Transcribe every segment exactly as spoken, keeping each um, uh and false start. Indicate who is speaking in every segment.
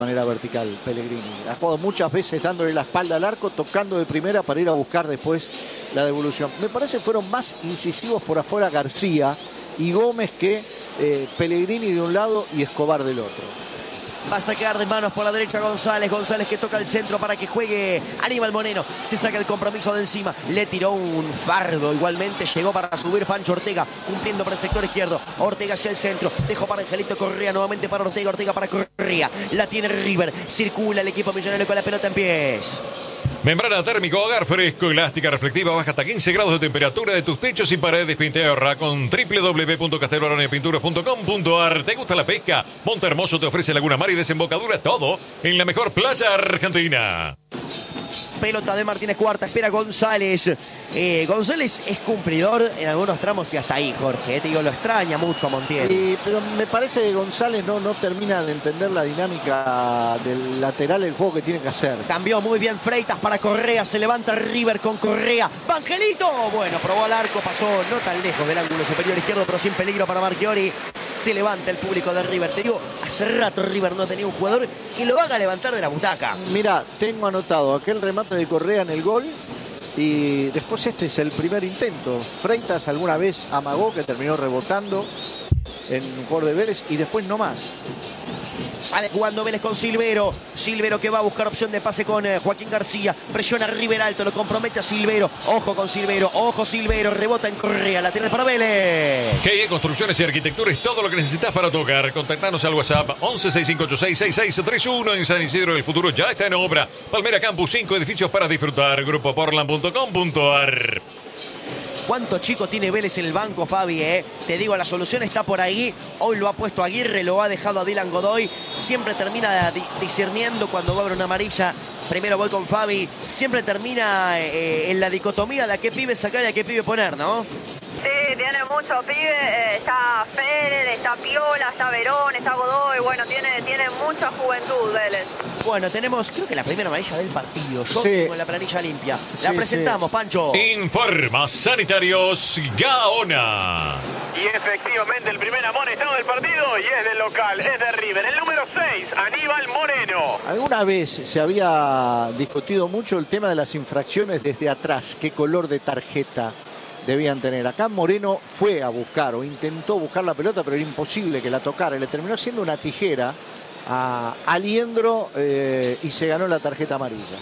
Speaker 1: manera vertical Pellegrini. Ha jugado muchas veces dándole la espalda al arco, tocando de primera para ir a buscar después la devolución. Me parece que fueron más incisivos por afuera García y Gómez que eh, Pellegrini de un lado y Escobar del otro.
Speaker 2: Va a sacar de manos por la derecha González. González que toca el centro para que juegue Aníbal Moreno. Se saca el compromiso de encima. Le tiró un fardo. Igualmente llegó para subir Pancho Ortega, cumpliendo por el sector izquierdo. Ortega hacia el centro. Dejó para Angelito Correa. Nuevamente para Ortega. Ortega para Correa. La tiene River. Circula el equipo millonario con la pelota en pies.
Speaker 3: Membrana térmico, hogar fresco, elástica, reflectiva, baja hasta quince grados de temperatura de tus techos y paredes. Pinterra con doble u doble u doble u punto castelo arana pinturas punto com punto a r. ¿Te gusta la pesca? Monte Hermoso te ofrece Laguna Mar y desembocadura, todo en la mejor playa argentina.
Speaker 2: Pelota de Martínez Cuarta, espera González. Eh, González es cumplidor en algunos tramos y hasta ahí, Jorge. Eh, te digo, lo extraña mucho a Montiel.
Speaker 1: Sí, pero me parece que González no, no termina de entender la dinámica del lateral, el juego que tiene que hacer.
Speaker 2: Cambió muy bien Freitas para Correa. Se levanta River con Correa. ¡Vangelito! Bueno, probó al arco, pasó no tan lejos del ángulo superior izquierdo, pero sin peligro para Marchiori. Se levanta el público de River. Te digo, hace rato River no tenía un jugador que lo haga levantar de la butaca.
Speaker 1: Mira, tengo anotado aquel remate de Correa en el gol y después este es el primer intento. Freitas alguna vez amagó, que terminó rebotando en un jugador de Vélez y después no más.
Speaker 2: Sale jugando Vélez con Silvero. Silvero que va a buscar opción de pase con eh, Joaquín García. Presiona a River alto, lo compromete a Silvero. Ojo con Silvero, ojo Silvero. Rebota en Correa, lateral para Vélez.
Speaker 3: G I E Construcciones y Arquitectura es todo lo que necesitas para tocar. Contactanos al WhatsApp once seis cinco ocho seis seis seis tres uno. En San Isidro del Futuro ya está en obra. Palmera Campus, cinco edificios para disfrutar. Grupo portland punto com punto a r.
Speaker 2: ¿Cuánto chico tiene Vélez en el banco, Fabi? Eh? Te digo, la solución está por ahí. Hoy lo ha puesto Aguirre, lo ha dejado a Dylan Godoy. Siempre termina discerniendo cuando va a haber una amarilla. Primero voy con Fabi. Siempre termina eh, en la dicotomía de a qué pibe sacar y a qué pibe poner, ¿no?
Speaker 4: Sí, tiene muchos pibes. Eh, está Federer, está Piola, está Verón, está Godoy. Bueno, tiene, tiene mucha juventud Vélez.
Speaker 2: Bueno, tenemos creo que la primera amarilla del partido. Yo
Speaker 1: Sí.
Speaker 2: tengo la planilla limpia. La
Speaker 1: Sí,
Speaker 2: presentamos,
Speaker 1: sí.
Speaker 2: Pancho.
Speaker 3: Informa Sanitarios Gaona.
Speaker 5: Y efectivamente el primer amonestado del partido y es del local, es de River. El número seis, Aníbal Moreno.
Speaker 1: Alguna vez se había discutido mucho el tema de las infracciones desde atrás, qué color de tarjeta debían tener. Acá Moreno fue a buscar o intentó buscar la pelota, pero era imposible que la tocara. Le terminó haciendo una tijera a Aliendro eh, y se ganó la tarjeta amarilla.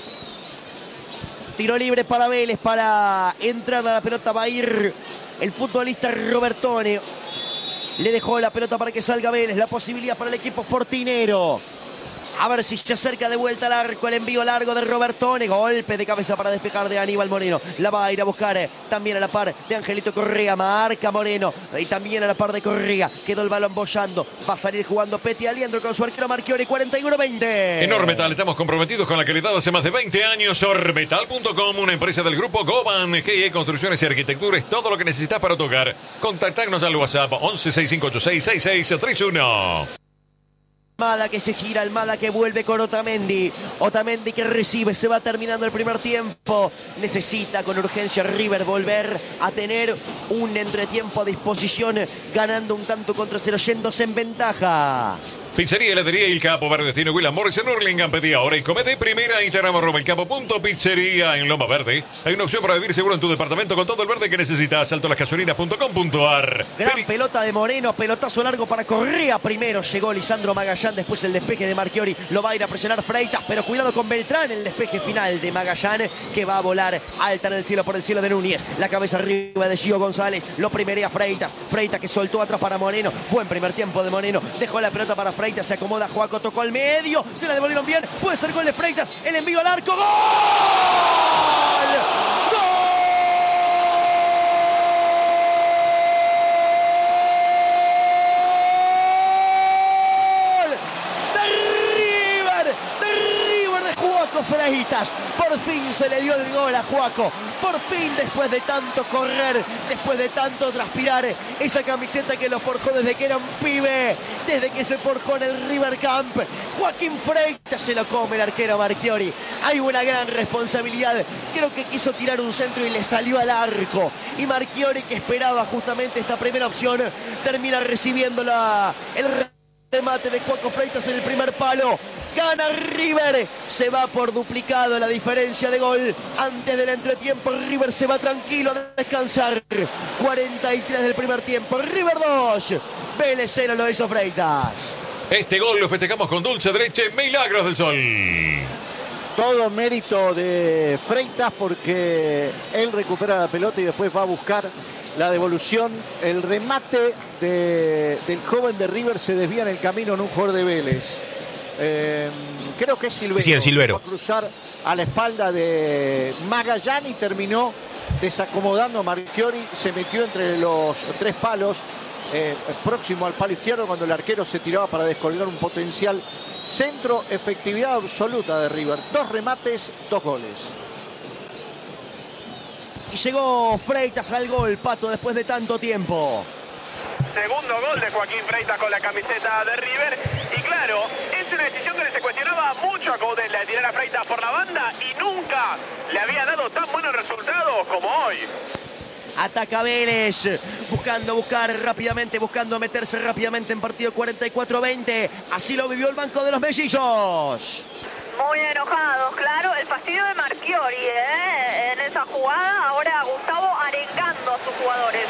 Speaker 2: Tiro libre para Vélez, para entrar a la pelota va a ir el futbolista Robertone. Le dejó la pelota para que salga Vélez, la posibilidad para el equipo fortinero. A ver si se acerca de vuelta al arco, el envío largo de Robertone. Golpe de cabeza para despejar de Aníbal Moreno. La va a ir a buscar eh, también a la par de Angelito Correa. Marca Moreno. Y también a la par de Correa. Quedó el balón bollando. Va a salir jugando Peti Aliendro con su arquero Marchiori. cuarenta y uno veinte.
Speaker 3: En Ormetal estamos comprometidos con la calidad hace más de veinte años. Ormetal punto com, una empresa del grupo Goban. G I E Construcciones y Arquitectura es todo lo que necesitas para tocar. Contactarnos al WhatsApp once seis cinco ocho seis seis seis tres uno.
Speaker 2: Almada que se gira, Almada que vuelve con Otamendi. Otamendi que recibe, se va terminando el primer tiempo. Necesita con urgencia River volver a tener un entretiempo a disposición, ganando un tanto contra cero, yéndose en ventaja.
Speaker 3: Pizzería, heladería Il Capo, Bar Destino, William Morrison, Hurlingham. Pedí ahora y come de primera. Instagram arroba el capo punto pizzería en Loma Verde. Hay una opción para vivir seguro en tu departamento con todo el verde que necesitas. Alto las gasolinas punto com punto a r.
Speaker 2: Gran
Speaker 3: Peri-
Speaker 2: pelota de Moreno, pelotazo largo para Correa. Primero llegó Lisandro Magallán, después el despeje de Marchiori. Lo va a ir a presionar Freitas, pero cuidado con Beltrán. El despeje final de Magallán que va a volar alta en el cielo por el cielo de Núñez. La cabeza arriba de Gio González. Lo primerea Freitas. Freitas que soltó atrás para Moreno. Buen primer tiempo de Moreno. Dejó la pelota para Freitas. Se acomoda Joaco, tocó al medio. Se la devolvieron bien. Puede ser gol de Freitas. El envío al arco. ¡Gol! Freitas, por fin se le dio el gol a Joaco, por fin después de tanto correr, después de tanto transpirar, esa camiseta que lo forjó desde que era un pibe, desde que se forjó en el River Camp, Joaquín Freitas se lo come el arquero Marchiori. Hay una gran responsabilidad, creo que quiso tirar un centro y le salió al arco, y Marchiori, que esperaba justamente esta primera opción, termina recibiendo la, el remate de Joaco Freitas en el primer palo. Gana River. Se va por duplicado la diferencia de gol. Antes del entretiempo, River se va tranquilo a descansar. cuarenta y tres del primer tiempo. River dos. Vélez cero, lo hizo Freitas.
Speaker 3: Este gol lo festejamos con dulce derecha. Milagros del Sol.
Speaker 1: Todo mérito de Freitas porque él recupera la pelota y después va a buscar la devolución. El remate de, del joven de River se desvía en el camino en un jugador de Vélez. Eh, creo que es Silvero.
Speaker 6: Sí, el Silvero.
Speaker 1: Va a cruzar a la espalda de Magallán y terminó desacomodando a Marchiori. Se metió entre los tres palos. Eh, próximo al palo izquierdo cuando el arquero se tiraba para descolgar un potencial centro. Efectividad absoluta de River, dos remates, dos goles.
Speaker 2: Y llegó Freitas al gol, Pato, después de tanto tiempo.
Speaker 5: Segundo gol de Joaquín Freitas con la camiseta de River. Y claro, es una decisión que se cuestionaba mucho a Coudet, la de tirar a Freitas por la banda, y nunca le había dado tan buenos resultados como hoy.
Speaker 2: Ataca Vélez, buscando buscar rápidamente, buscando meterse rápidamente en partido. Cuarenta y cuatro veinte. Así lo vivió el banco de los mellizos.
Speaker 4: Muy enojados, claro. El fastidio de Marchiori, ¿eh? En esa jugada. Ahora Gustavo arengando a sus jugadores.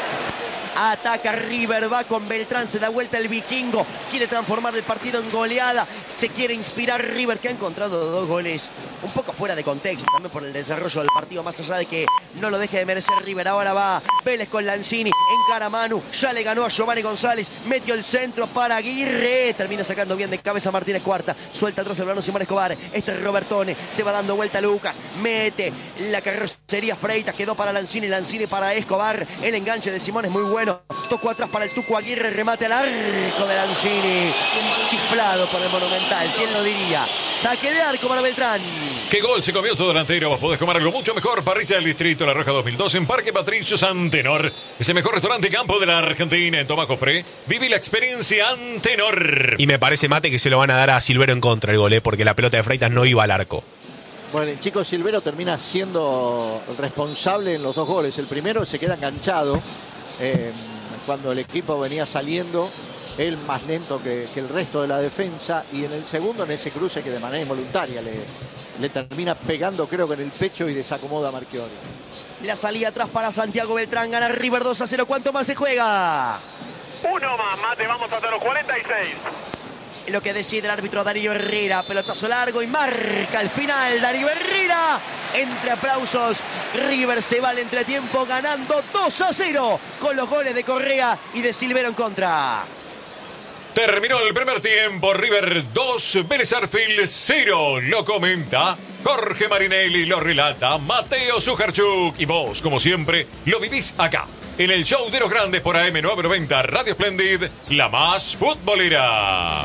Speaker 2: Ataca River, va con Beltrán, se da vuelta el vikingo, quiere transformar el partido en goleada, se quiere inspirar River, que ha encontrado dos goles un poco fuera de contexto, también por el desarrollo del partido, más allá de que no lo deje de merecer River. Ahora va Vélez con Lanzini, encara a Manu, ya le ganó a Giovanni González, metió el centro para Aguirre, termina sacando bien de cabeza Martínez Cuarta, suelta atrás el balón Simón Escobar, este es Robertone, se va dando vuelta Lucas, mete la carrocería Freitas, quedó para Lanzini, Lanzini para Escobar, el enganche de Simón es muy bueno. Tocó atrás para el Tucu Aguirre, remate al arco de Lanzini. Chiflado por el Monumental, ¿quién lo diría? Saque de arco para Beltrán.
Speaker 3: ¿Qué gol se comió tu delantero? Vos podés comer algo mucho mejor. Parrilla del Distrito La Roja dos mil dos en Parque Patricios Antenor. Es el mejor restaurante y campo de la Argentina. En Tomás Jofré, viví la experiencia Antenor.
Speaker 6: Y me parece, Mate, que se lo van a dar a Silvero en contra el gol, ¿eh? Porque la pelota de Freitas no iba al arco.
Speaker 1: Bueno, el chico Silvero termina siendo responsable en los dos goles. El primero se queda enganchado. Eh, cuando el equipo venía saliendo, él más lento que, que el resto de la defensa, y en el segundo, en ese cruce que de manera involuntaria le, le termina pegando, creo que en el pecho, y desacomoda a Marchiori.
Speaker 2: La salida atrás para Santiago Beltrán, gana River dos a cero. ¿Cuánto más se juega?
Speaker 5: Uno más, Mate, vamos hasta los cuarenta y seis.
Speaker 2: Lo que decide el árbitro Darío Herrera, pelotazo largo y marca el final. Darío Herrera, entre aplausos, River se va al entretiempo ganando dos a cero con los goles de Correa y de Silvero en contra.
Speaker 3: Terminó el primer tiempo, River dos, Vélez Sarsfield cero. Lo comenta Jorge Marinelli, lo relata Mateo Sujarchuk. Y vos, como siempre, lo vivís acá, en el show de los grandes por A M novecientos noventa, Radio Splendid, la más futbolera.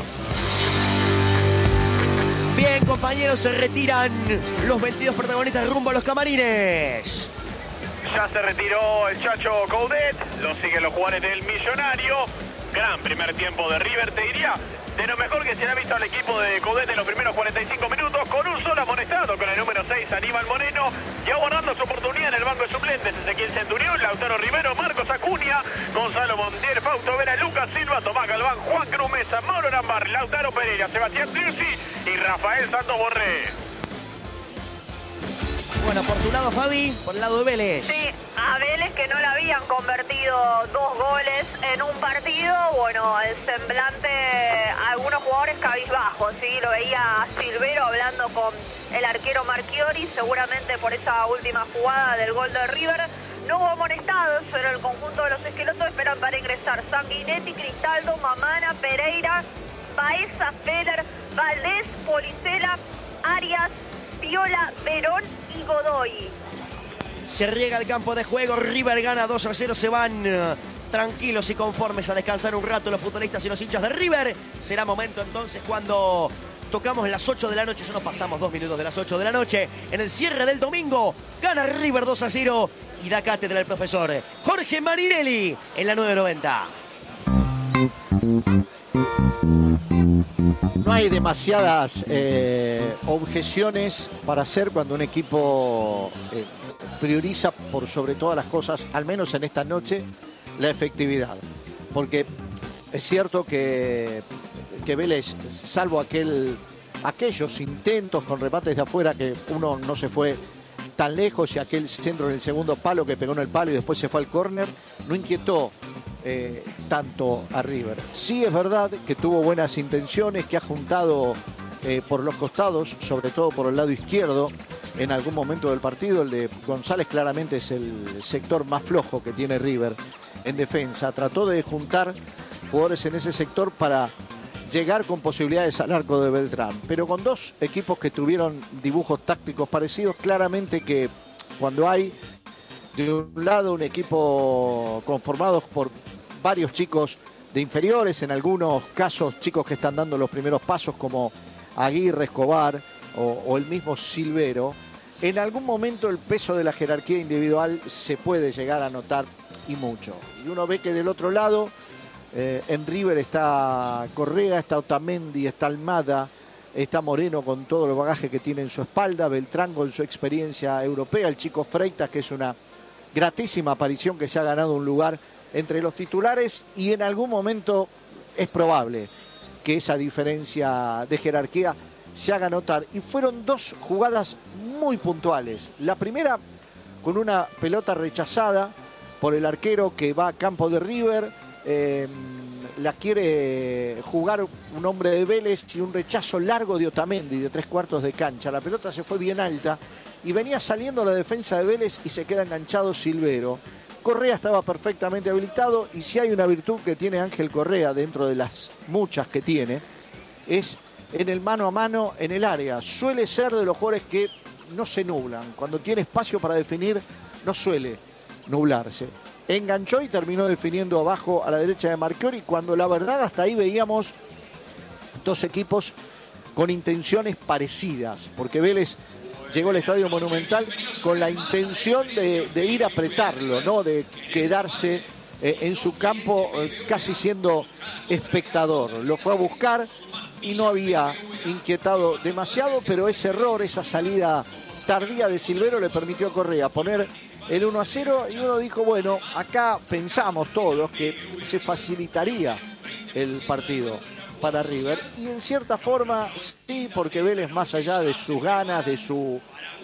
Speaker 2: Bien, compañeros, se retiran los veintidós protagonistas rumbo a los camarines.
Speaker 5: Ya se retiró el Chacho Coudet, lo siguen los jugadores del Millonario. Gran primer tiempo de River, te diría, de lo mejor que se le ha visto al equipo de Coudet en los primeros cuarenta y cinco minutos, con un solo amonestado, con el número seis, Aníbal Moreno, y aguardando su oportunidad en el banco de suplentes, Ezequiel Centurión, Lautaro Rivero, Marcos Acuña, Gonzalo Montiel, Fausto Vera, Lucas Silva, Tomás Galván, Juan Cruz Mesa, Mauro Lambar, Lautaro Pereira, Sebastián Tirsi y Rafael Santos Borré.
Speaker 2: Bueno, por tu lado, Fabi, por el lado de Vélez.
Speaker 4: Sí, a Vélez, que no le habían convertido dos goles en un partido. Bueno, el semblante, algunos jugadores cabizbajos, ¿sí? Lo veía Silvero hablando con el arquero Marchiori, seguramente por esa última jugada del gol de River. No hubo amonestados, pero el conjunto de los esquelotos esperan para ingresar Sanguinetti, Cristaldo, Mamana, Pereira, Baeza, Feller, Valdés, Policela, Arias, Viola, Verón y Godoy.
Speaker 2: Se riega el campo de juego, River gana dos a cero, se van uh, tranquilos y conformes a descansar un rato los futbolistas y los hinchas de River. Será momento entonces cuando tocamos las ocho de la noche, ya nos pasamos dos minutos de las ocho de la noche, en el cierre del domingo, gana River dos a cero y da cátedra el profesor Jorge Marinelli en la nueve noventa.
Speaker 1: No hay demasiadas eh, objeciones para hacer cuando un equipo eh, prioriza por sobre todas las cosas, al menos en esta noche, la efectividad. Porque es cierto que, que Vélez, salvo aquel, aquellos intentos con remates de afuera que uno no se fue tan lejos y aquel centro en el segundo palo que pegó en el palo y después se fue al córner, no inquietó eh, tanto a River. Sí es verdad que tuvo buenas intenciones, que ha juntado eh, por los costados, sobre todo por el lado izquierdo, en algún momento del partido. El de González claramente es el sector más flojo que tiene River en defensa. Trató de juntar jugadores en ese sector para llegar con posibilidades al arco de Beltrán, pero con dos equipos que tuvieron dibujos tácticos parecidos. Claramente que cuando hay de un lado un equipo conformado por varios chicos de inferiores, en algunos casos chicos que están dando los primeros pasos como Aguirre, Escobar o, o el mismo Silvero, en algún momento el peso de la jerarquía individual se puede llegar a notar, y mucho. Y uno ve que del otro lado Eh, en River está Correa, está Otamendi, está Almada, está Moreno con todo el bagaje que tiene en su espalda, Beltrán con su experiencia europea, el chico Freitas, que es una gratísima aparición, que se ha ganado un lugar entre los titulares, y en algún momento es probable que esa diferencia de jerarquía se haga notar. Y fueron dos jugadas muy puntuales. La primera con una pelota rechazada por el arquero que va a campo de River. Eh, la quiere jugar un hombre de Vélez y un rechazo largo de Otamendi de tres cuartos de cancha. La pelota se fue bien alta y venía saliendo la defensa de Vélez y se queda enganchado Silvero. Correa estaba perfectamente habilitado, y si hay una virtud que tiene Ángel Correa dentro de las muchas que tiene, es en el mano a mano en el área. Suele ser de los jugadores que no se nublan. Cuando tiene espacio para definir no suele nublarse. Enganchó y terminó definiendo abajo a la derecha de Marchiori, cuando la verdad hasta ahí veíamos dos equipos con intenciones parecidas, porque Vélez llegó al Estadio Monumental con la intención de, de ir a apretarlo, ¿no? De quedarse eh, en su campo eh, casi siendo espectador. Lo fue a buscar y no había inquietado demasiado, pero ese error, esa salida tardía de Silvero le permitió a Correa poner el uno a cero, y uno dijo, bueno, acá pensamos todos que se facilitaría el partido para River, y en cierta forma sí, porque Vélez, más allá de sus ganas, de su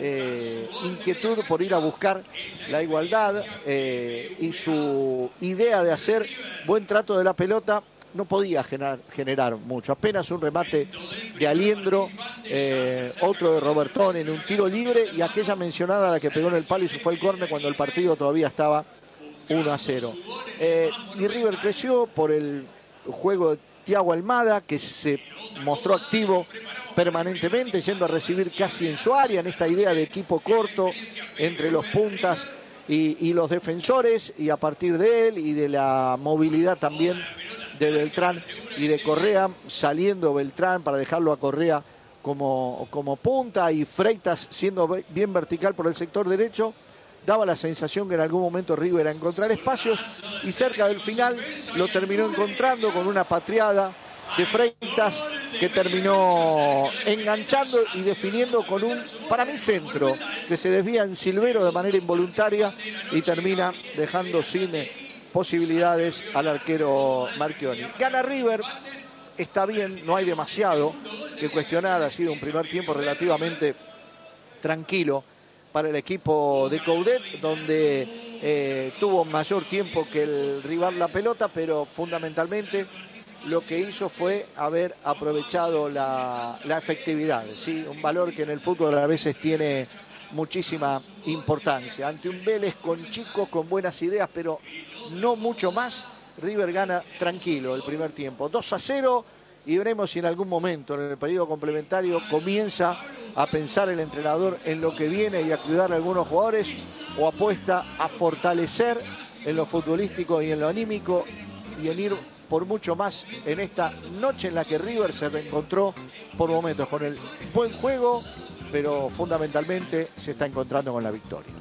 Speaker 1: eh, inquietud por ir a buscar la igualdad eh, y su idea de hacer buen trato de la pelota, no podía generar, generar mucho. Apenas un remate de Aliendro, eh, otro de Robertón en un tiro libre, y aquella mencionada, la que pegó en el palo y se fue al córner cuando el partido todavía estaba uno a cero. Eh, y River creció por el juego de Thiago Almada, que se mostró activo permanentemente, yendo a recibir casi en su área, en esta idea de equipo corto entre los puntas y, y los defensores, y a partir de él y de la movilidad también de Beltrán y de Correa, saliendo Beltrán para dejarlo a Correa como, como punta, y Freitas siendo bien vertical por el sector derecho, daba la sensación que en algún momento River a encontrar espacios, y cerca del final lo terminó encontrando con una patriada de Freitas que terminó enganchando y definiendo con un, para mí, centro que se desvía en Silvero de manera involuntaria y termina dejando sin posibilidades al arquero Marchiori. Gana River, está bien, no hay demasiado que cuestionar, ha sido un primer tiempo relativamente tranquilo para el equipo de Coudet, donde eh, tuvo mayor tiempo que el rival la pelota, pero fundamentalmente lo que hizo fue haber aprovechado la, la efectividad, ¿sí? Un valor que en el fútbol a veces tiene muchísima importancia. Ante un Vélez con chicos, con buenas ideas, pero no mucho más, River gana tranquilo el primer tiempo, dos a cero, y veremos si en algún momento en el periodo complementario comienza a pensar el entrenador en lo que viene y a cuidar a algunos jugadores, o apuesta a fortalecer en lo futbolístico y en lo anímico y en ir por mucho más en esta noche en la que River se reencontró por momentos con el buen juego, pero fundamentalmente se está encontrando con la victoria.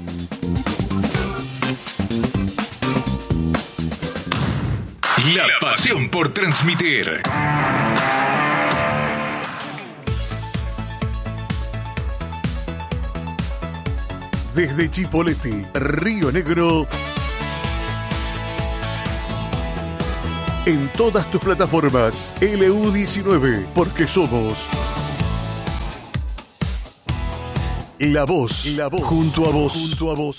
Speaker 7: La pasión por transmitir. Desde Chipoleti, Río Negro, en todas tus plataformas, L U diecinueve, porque somos La voz, la voz, junto a vos, junto a vos.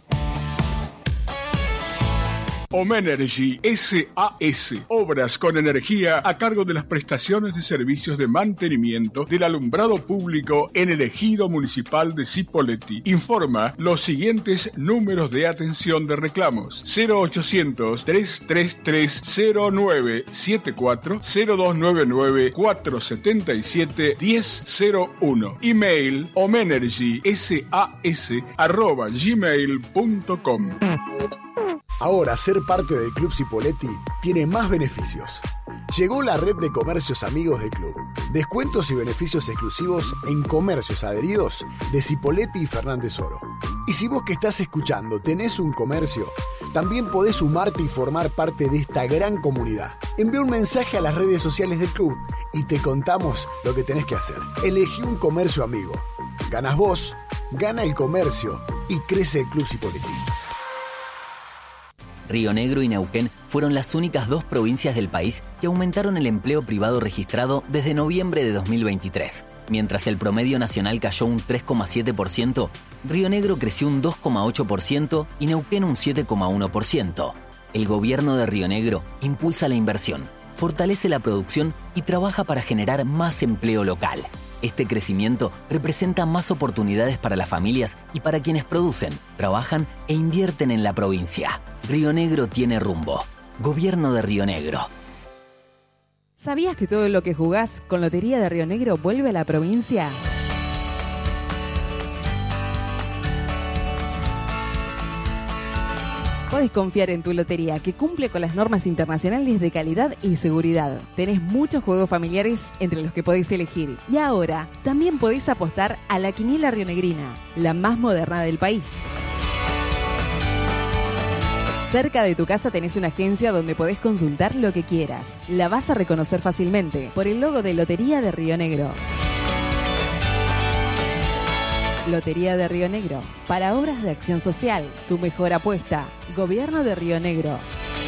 Speaker 8: Omenergy S A S. Obras con energía a cargo de las prestaciones de servicios de mantenimiento del alumbrado público en el ejido municipal de Cipolletti. Informa los siguientes números de atención de reclamos: cero ochocientos, trescientos treinta y tres, cero nueve setenta y cuatro, cero dos noventa y nueve, cuatrocientos setenta y siete, diez cero uno. Email omenergy sas arroba gmail punto com.
Speaker 9: Ahora ser parte del Club Cipolletti tiene más beneficios. Llegó la red de comercios amigos del club. Descuentos y beneficios exclusivos en comercios adheridos de Cipolletti y Fernández Oro. Y si vos que estás escuchando tenés un comercio, también podés sumarte y formar parte de esta gran comunidad. Envía un mensaje a las redes sociales del club y te contamos lo que tenés que hacer. Elegí un comercio amigo. Ganas vos, gana el comercio y crece el Club Cipolletti.
Speaker 10: Río Negro y Neuquén fueron las únicas dos provincias del país que aumentaron el empleo privado registrado desde noviembre de dos mil veintitrés. Mientras el promedio nacional cayó un tres coma siete por ciento, Río Negro creció un dos coma ocho por ciento y Neuquén un siete coma uno por ciento. El gobierno de Río Negro impulsa la inversión, fortalece la producción y trabaja para generar más empleo local. Este crecimiento representa más oportunidades para las familias y para quienes producen, trabajan e invierten en la provincia. Río Negro tiene rumbo. Gobierno de Río Negro.
Speaker 11: ¿Sabías que todo lo que jugás con Lotería de Río Negro vuelve a la provincia? Podés confiar en tu lotería, que cumple con las normas internacionales de calidad y seguridad. Tenés muchos juegos familiares entre los que podés elegir. Y ahora, también podés apostar a la Quiniela Rionegrina, la más moderna del país. Cerca de tu casa tenés una agencia donde podés consultar lo que quieras. La vas a reconocer fácilmente por el logo de Lotería de Río Negro. Lotería de Río Negro, para obras de acción social, tu mejor apuesta. Gobierno de Río Negro.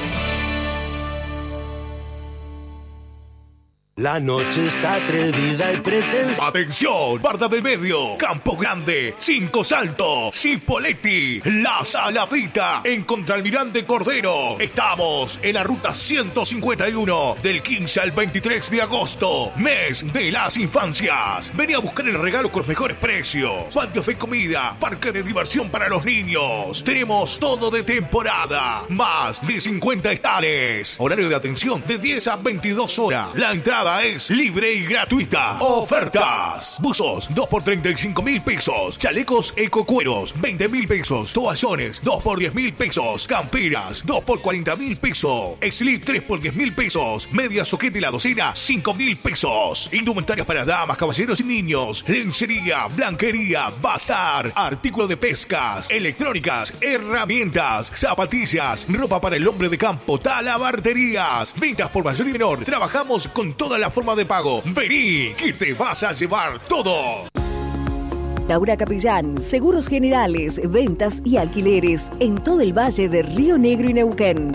Speaker 12: La noche es atrevida y pretensa.
Speaker 13: ¡Atención! Barda del Medio, Campo Grande, Cinco Salto, Cipolletti, La Saladita, en Contralmirante Cordero. Estamos en la ruta ciento cincuenta y uno, del quince al veintitrés de agosto, mes de las infancias. Vení a buscar el regalo con los mejores precios. Patios de comida, parque de diversión para los niños. Tenemos todo de temporada. Más de cincuenta estares. Horario de atención de diez a veintidós horas. La entrada es libre y gratuita. Ofertas: buzos dos por treinta y cinco mil pesos, chalecos ecocueros veinte mil pesos, toallones dos por diez mil pesos, camperas dos por cuarenta mil pesos, slip tres por diez mil pesos, media soquete y la docena cinco mil pesos, indumentarias para damas, caballeros y niños, lencería, blanquería, bazar, artículos de pescas, electrónicas, herramientas, zapatillas, ropa para el hombre de campo, talabarterías, ventas por mayor y menor. Trabajamos con toda la forma de pago. Vení, que te vas a llevar todo.
Speaker 14: Laura Capellán, seguros generales, ventas y alquileres en todo el valle de Río Negro y Neuquén.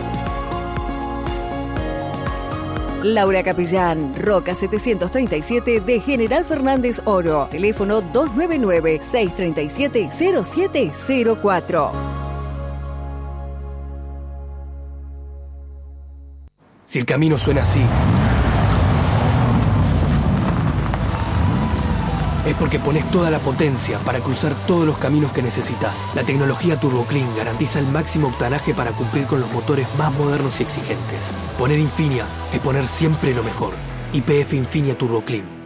Speaker 14: Laura Capellán, Roca setecientos treinta y siete de General Fernández Oro. Teléfono dos nueve nueve, seis tres siete, cero siete cero cuatro.
Speaker 15: Si el camino suena así, es porque pones toda la potencia para cruzar todos los caminos que necesitas. La tecnología Turbo Clean garantiza el máximo octanaje para cumplir con los motores más modernos y exigentes. Poner Infinia es poner siempre lo mejor. Y P F Infinia Turbo Clean.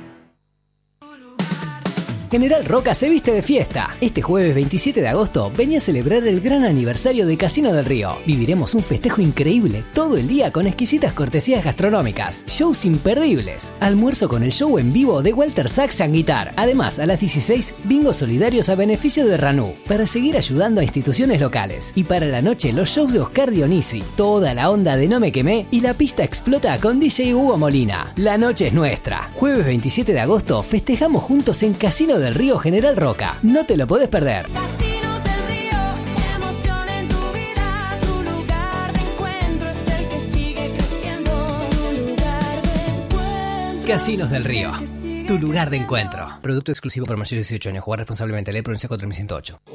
Speaker 16: General Roca se viste de fiesta. Este jueves veintisiete de agosto venía a celebrar el gran aniversario de Casino del Río. Viviremos un festejo increíble todo el día con exquisitas cortesías gastronómicas, shows imperdibles, almuerzo con el show en vivo de Walter Sax and Guitar. Además, a las dieciséis, bingos solidarios a beneficio de Ranú, para seguir ayudando a instituciones locales. Y para la noche, los shows de Oscar Dionisi, toda la onda de No Me Quemé y la pista explota con D J Hugo Molina. La noche es nuestra. Jueves veintisiete de agosto festejamos juntos en Casino del Río General Roca. No te lo podés perder.
Speaker 17: Casinos del Río, emoción en tu vida. Tu lugar de encuentro es el que sigue creciendo. Tu lugar de encuentro.
Speaker 16: Casinos del Río.
Speaker 17: Es el que sigue
Speaker 16: tu lugar de encuentro. Producto exclusivo para mayores de dieciocho años. Jugar responsablemente. Ley Provincia cuatro mil ciento ocho.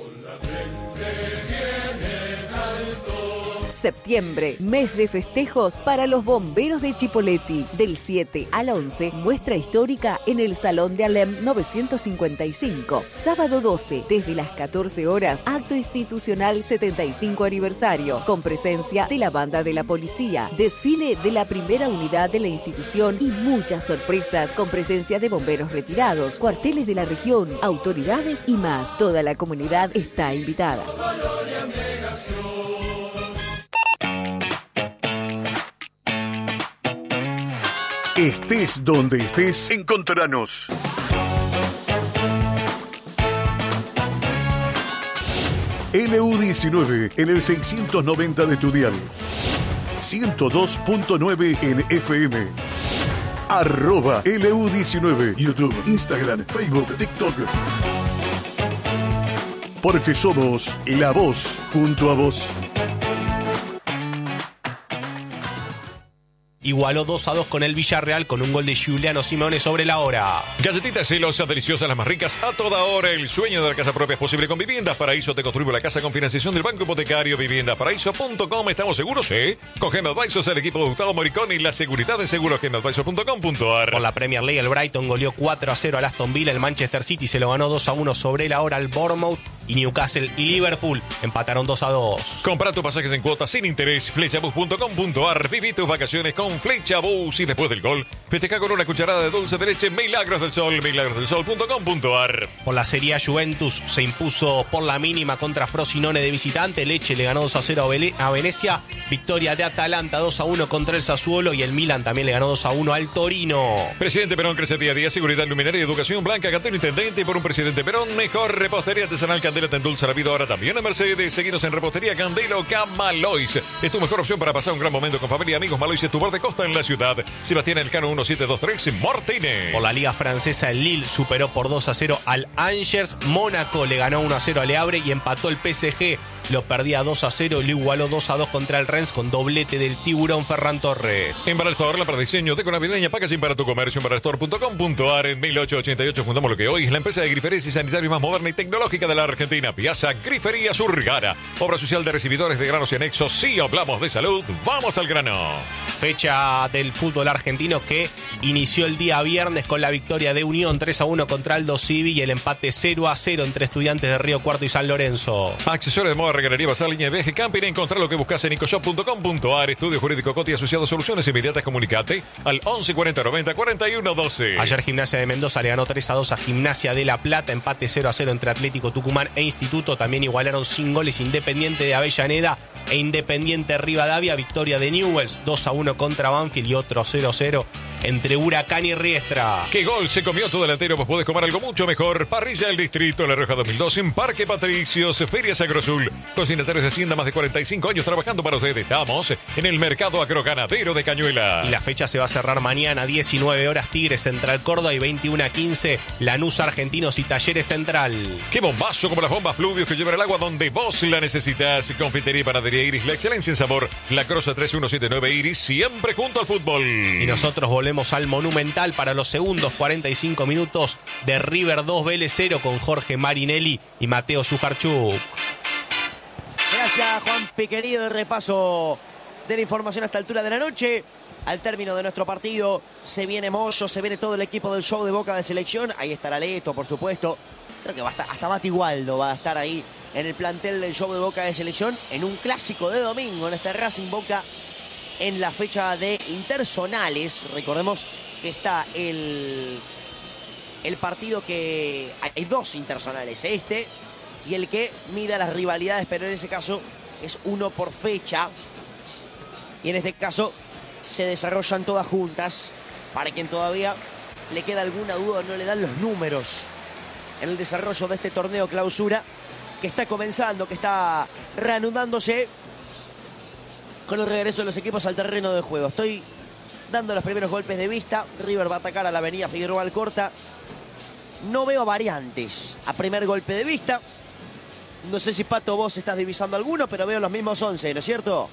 Speaker 14: Septiembre, mes de festejos para los bomberos de Chipoleti. Del siete al once, muestra histórica en el Salón de Alem novecientos cincuenta y cinco. Sábado doce, desde las catorce horas, acto institucional setenta y cinco aniversario, con presencia de la banda de la policía, desfile de la primera unidad de la institución y muchas sorpresas con presencia de bomberos retirados, cuarteles de la región, autoridades y más. Toda la comunidad está invitada.
Speaker 7: Estés donde estés, encontranos. L U diecinueve en el seiscientos noventa de tu dial. ciento dos punto nueve en F M. Arroba L U diecinueve. YouTube, Instagram, Facebook, TikTok. Porque somos la voz junto a vos.
Speaker 6: Igualó dos a dos con el Villarreal con un gol de Giuliano Simeone sobre la hora.
Speaker 3: Galletitas celosas, deliciosas, las más ricas a toda hora. El sueño de la casa propia es posible con Viviendas Paraíso. Te construimos la casa con financiación del Banco Hipotecario. Viviendas Paraíso punto com. ¿Estamos seguros? Sí. Con Gem Advisors, el equipo de Gustavo Moricón y la seguridad de seguros. Gem Advisors punto com punto a r.
Speaker 6: Por la Premier League, el Brighton goleó cuatro a cero al Aston Villa. El Manchester City se lo ganó dos a uno sobre la hora al Bournemouth. Y Newcastle y Liverpool empataron dos a dos.
Speaker 3: Compra tus pasajes en cuotas sin interés. Flechabus punto com punto a r. Viví tus vacaciones con Flechabus. Y después del gol, festeja con una cucharada de dulce de leche. Milagros del Sol. Milagros del Sol punto com punto a r.
Speaker 6: Por la Serie A, Juventus se impuso por la mínima contra Frosinone de visitante. Leche le ganó dos a cero a Venecia. Victoria de Atalanta dos a uno contra el Sassuolo. Y el Milan también le ganó dos a uno al Torino.
Speaker 3: Presidente Perón crece día a día. Seguridad, luminaria y educación. Blanca, Cantero Intendente. Y por un Presidente Perón, mejor repostería artesanal Candela te endulza la vida ahora también en Mercedes. Seguinos en Repostería Candelo Camalois. Es tu mejor opción para pasar un gran momento con familia y amigos. Malois es tu bar de costa en la ciudad. Sebastián Elcano uno siete dos tres Mortine.
Speaker 6: Por la Liga Francesa, el Lille superó por dos a cero al Angers. Mónaco le ganó uno a cero al Le Havre y empató el P S G. Lo perdía dos a cero y lo igualó dos a dos contra el Rennes con doblete del tiburón Ferran Torres.
Speaker 3: En Barrestore, la para diseño de navideña, packaging para tu comercio en barrestore punto com punto a r. En mil ochocientos ochenta y ocho fundamos lo que hoy es la empresa de griferías y sanitarios más moderna y tecnológica de la Argentina. Piazza Grifería Surgara. Obra social de recibidores de granos y anexos. Si hablamos de salud, vamos al grano.
Speaker 6: Fecha del fútbol argentino que inició el día viernes con la victoria de Unión tres a uno contra Aldo Civi y el empate cero a cero entre Estudiantes de Río Cuarto y San Lorenzo.
Speaker 3: Accesorios de moda, regalería, basar, línea de viaje, camping. Encontrar lo que buscas en ecoshop punto com punto a r. Estudio Jurídico Coti Asociados, soluciones inmediatas. Comunicate al once cuarenta noventa cuarenta y uno doce.
Speaker 6: Ayer Gimnasia de Mendoza le ganó tres a dos a Gimnasia de La Plata. Empate cero a cero entre Atlético Tucumán e Instituto. También igualaron sin goles Independiente de Avellaneda e Independiente Rivadavia. Victoria de Newell's dos a uno contra Banfield y otro cero a cero entre Huracán y Riestra.
Speaker 3: ¿Qué gol se comió tu delantero? Pues podés comer algo mucho mejor. Parrilla del Distrito, La Rioja dos mil dos, en Parque Patricios, Ferias Agrosul. Cocinatarios de Hacienda, más de cuarenta y cinco años trabajando para ustedes. Estamos en el Mercado Agroganadero de Cañuela.
Speaker 6: Y la fecha se va a cerrar mañana, diecinueve horas, Tigres Central Córdoba y veintiuno a quince, Lanús Argentinos y Talleres Central.
Speaker 3: ¡Qué bombazo! Como las bombas Pluvios que llevan el agua donde vos la necesitas. Confitería y panadería Iris, la excelencia en sabor. La Crosa tres uno siete nueve Iris, siempre junto al fútbol.
Speaker 6: Y nosotros volvemos al Monumental para los segundos cuarenta y cinco minutos de River dos Vélez cero con Jorge Marinelli y Mateo Sujarchuk.
Speaker 2: Gracias, Juanpi, querido. El repaso de la información a esta altura de la noche. Al término de nuestro partido se viene Moyo, se viene todo el equipo del show de Boca de selección. Ahí estará Leto, por supuesto. Creo que va a estar, hasta Mati Waldo va a estar ahí en el plantel del show de Boca de selección en un clásico de domingo, en este Racing Boca, en la fecha de interzonales. Recordemos que está el, el partido que... Hay dos interzonales, este y el que mida las rivalidades, pero en ese caso es uno por fecha. Y en este caso se desarrollan todas juntas. Para quien todavía le queda alguna duda, no le dan los números en el desarrollo de este torneo clausura que está comenzando, que está reanudándose con el regreso de los equipos al terreno de juego. Estoy dando los primeros golpes de vista. River va a atacar a la avenida Figueroa Alcorta. No veo variantes a primer golpe de vista. No sé si, Pato, vos estás divisando alguno, pero veo los mismos once, ¿no es cierto?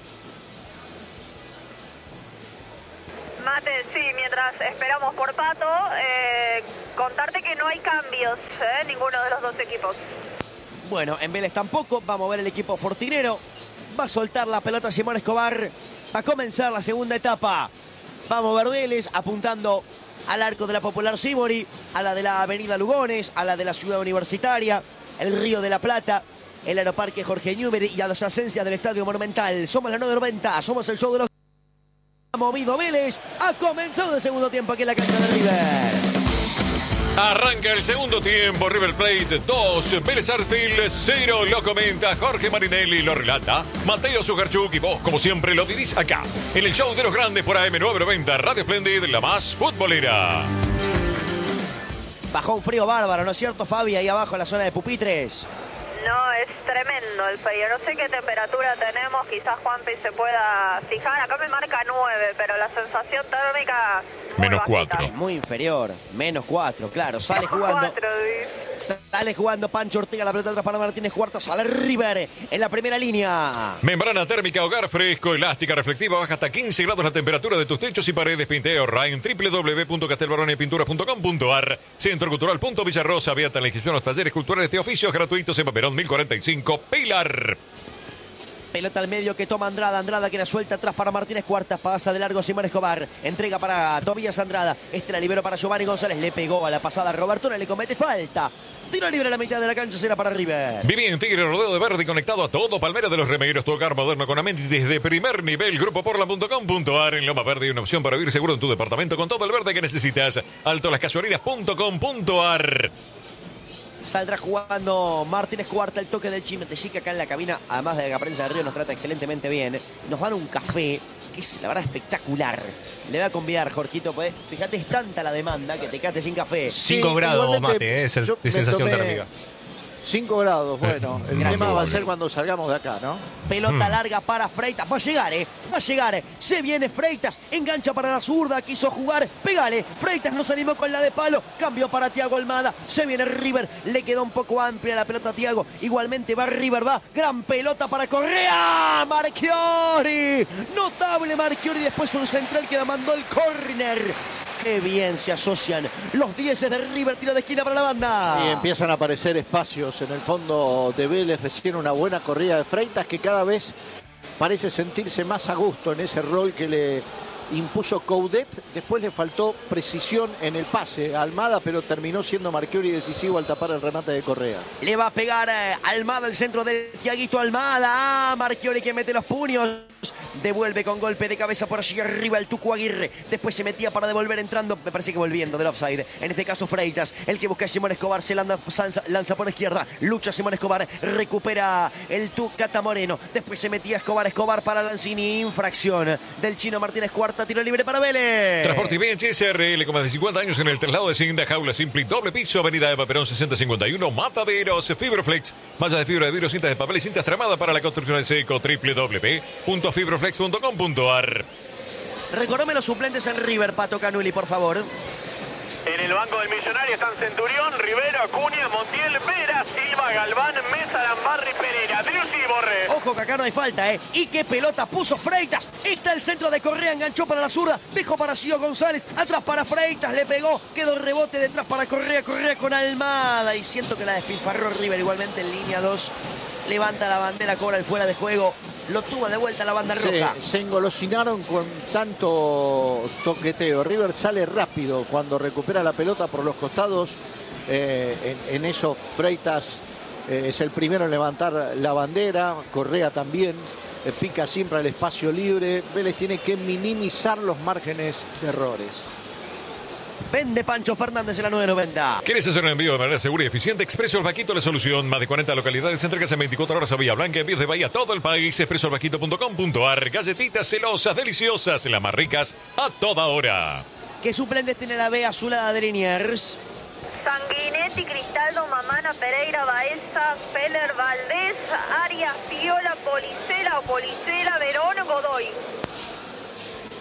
Speaker 4: Mate, sí, mientras esperamos por Pato, eh, contarte que no hay cambios, ¿eh? Ninguno de los dos equipos.
Speaker 2: Bueno, en Vélez tampoco. Vamos a ver el equipo fortinero. Va a soltar la pelota Simón Escobar. Va a comenzar la segunda etapa. Vamos a ver Vélez apuntando al arco de la Popular Sibori, a la de la Avenida Lugones, a la de la Ciudad Universitaria, el Río de la Plata, el Aeroparque Jorge Newbery y a las asencias del Estadio Monumental. Somos la nueve noventa, somos el show de los... Ha movido Vélez, ha comenzado el segundo tiempo aquí en la cancha de River.
Speaker 3: Arranca el segundo tiempo, River Plate dos, Vélez Sarsfield cero, lo comenta Jorge Marinelli, lo relata Mateo Sugarchuk y vos, como siempre, lo vivís acá, en el show de los grandes por A M nueve noventa, Radio Splendid, la más futbolera.
Speaker 2: Bajó un frío bárbaro, ¿no es cierto, Fabi? Ahí abajo en la zona de pupitres.
Speaker 4: No, es tremendo el frío. No sé qué temperatura tenemos. Quizás Juanpi se pueda fijar. Acá me marca nueve, pero la sensación térmica...
Speaker 3: Menos cuatro.
Speaker 2: Es muy inferior. Menos cuatro, claro. Sale jugando.
Speaker 4: Cuatro, sí.
Speaker 2: Sale jugando Pancho Ortega. La pelota atrás para Martínez Cuarta. Sale River en la primera línea.
Speaker 3: Membrana térmica, hogar fresco, elástica, reflectiva. Baja hasta quince grados la temperatura de tus techos y paredes. Pinteo en w w w punto castelbarone pinturas punto com punto a r. Centro Cultural Punto Villarrosa. Abierta la inscripción a los talleres culturales de oficios gratuitos en Paperón mil cuarenta y cinco. Pilar.
Speaker 2: Pelota al medio que toma Andrada. Andrada que la suelta atrás para Martínez Cuartas. Pasa de largo Simón Escobar. Entrega para Tobías Andrada. Este la liberó para Giovanni González. Le pegó a la pasada a Roberto. Le comete falta. Tiro libre a la mitad de la cancha. Será para River.
Speaker 3: Viví en Tigre, rodeo de verde conectado a todo. Palmera de los Remeros. Tu hogar moderno con amenities de primer nivel. Grupo porla punto com punto a r. En Loma Verde hay una opción para vivir seguro en tu departamento con todo el verde que necesitas. Alto las casualidades punto com punto a r.
Speaker 2: Saldrá jugando Martínez Cuarta, el toque del Chime. Te que acá en la cabina, además de que la prensa de Río nos trata excelentemente bien, nos dan un café que es la verdad espectacular. Le voy a convidar, Jorgito, pues fíjate, es tanta la demanda que te quedaste sin café.
Speaker 6: cinco grados, mate, es el, de sensación térmica.
Speaker 1: cinco grados, bueno, el
Speaker 2: Gracias,
Speaker 1: tema va a
Speaker 2: Pablo.
Speaker 1: ser cuando salgamos de acá, ¿no?
Speaker 2: Pelota larga para Freitas. Va a llegar, ¿eh? Va a llegar. Se viene Freitas. Engancha para la zurda. Quiso jugar. Pegale. Freitas no se animó con la de palo. Cambió para Thiago Almada. Se viene River. Le quedó un poco amplia la pelota a Thiago. Igualmente va River. Va. Gran pelota para Correa. Marchiori. Notable Marchiori. Después un central que la mandó el córner. Qué bien se asocian los dieces de River. Tiro de esquina para la banda.
Speaker 1: Y empiezan a aparecer espacios en el fondo de Vélez. Recién una buena corrida de Freitas que cada vez parece sentirse más a gusto en ese rol que le impuso Coudet. Después le faltó precisión en el pase a Almada, pero terminó siendo Marchiori decisivo al tapar el remate de Correa.
Speaker 2: Le va a pegar eh, Almada el centro de Thiaguito Almada. Ah, Marchiori que mete los puños. Devuelve con golpe de cabeza por allí arriba el Tucu Aguirre. Después se metía para devolver entrando. Me parece que volviendo del offside. En este caso Freitas. El que busca a Simón Escobar. Se lanza, lanza, lanza por izquierda. Lucha Simón Escobar. Recupera el Tucata Moreno. Después se metía Escobar. Escobar para Lanzini. Infracción del chino Martínez Cuarta. Tiro libre para Vélez.
Speaker 3: Transporte y B H S R L con más de cincuenta años en el traslado de Cinda, jaula simple, doble piso, avenida de Paperón sesenta cincuenta y uno, Mataderos, Fibroflex, malla de fibra de vidrio, cintas de papel y cintas tramadas para la construcción en seco, w w w punto fibroflex punto com punto a r.
Speaker 2: Recordame los suplentes en River, Pato Canuli, por favor.
Speaker 5: En el banco del Millonario están Centurión, Rivero, Acuña, Montiel, Vera, Silva, Galván, Mesa, Lambarri, Pereira, Driussi y Borré.
Speaker 2: Ojo que acá no hay falta, ¿eh? Y qué pelota puso Freitas. Está el centro de Correa, enganchó para la zurda. Dejó para Gio González. Atrás para Freitas, le pegó. Quedó el rebote detrás para Correa. Correa con Almada. Y siento que la despilfarró River igualmente en línea dos. Levanta la bandera, cobra el fuera de juego. Lo tuvo de vuelta la banda roja.
Speaker 1: Se, se engolosinaron con tanto toqueteo. River sale rápido cuando recupera la pelota por los costados. Eh, en, en eso Freitas eh, es el primero en levantar la bandera. Correa también. Eh, pica siempre al espacio libre. Vélez tiene que minimizar los márgenes de errores.
Speaker 2: Vende Pancho Fernández en la nueve noventa.
Speaker 3: ¿Quieres hacer un envío de manera segura y eficiente? Expreso El Vaquito, la solución. Más de cuarenta localidades, entregas en veinticuatro horas a Villa Blanca, envíos de Bahía a todo el país. expreso el vaquito punto com punto a r. Galletitas celosas, deliciosas, las más ricas a toda hora.
Speaker 2: ¿Qué suplentes tiene la B azulada de Liniers?
Speaker 4: Sanguinetti, Cristaldo, Mamana, Pereira, Baeza, Feller, Valdés, Arias, Piola, Policela o Policela, Verón, Godoy.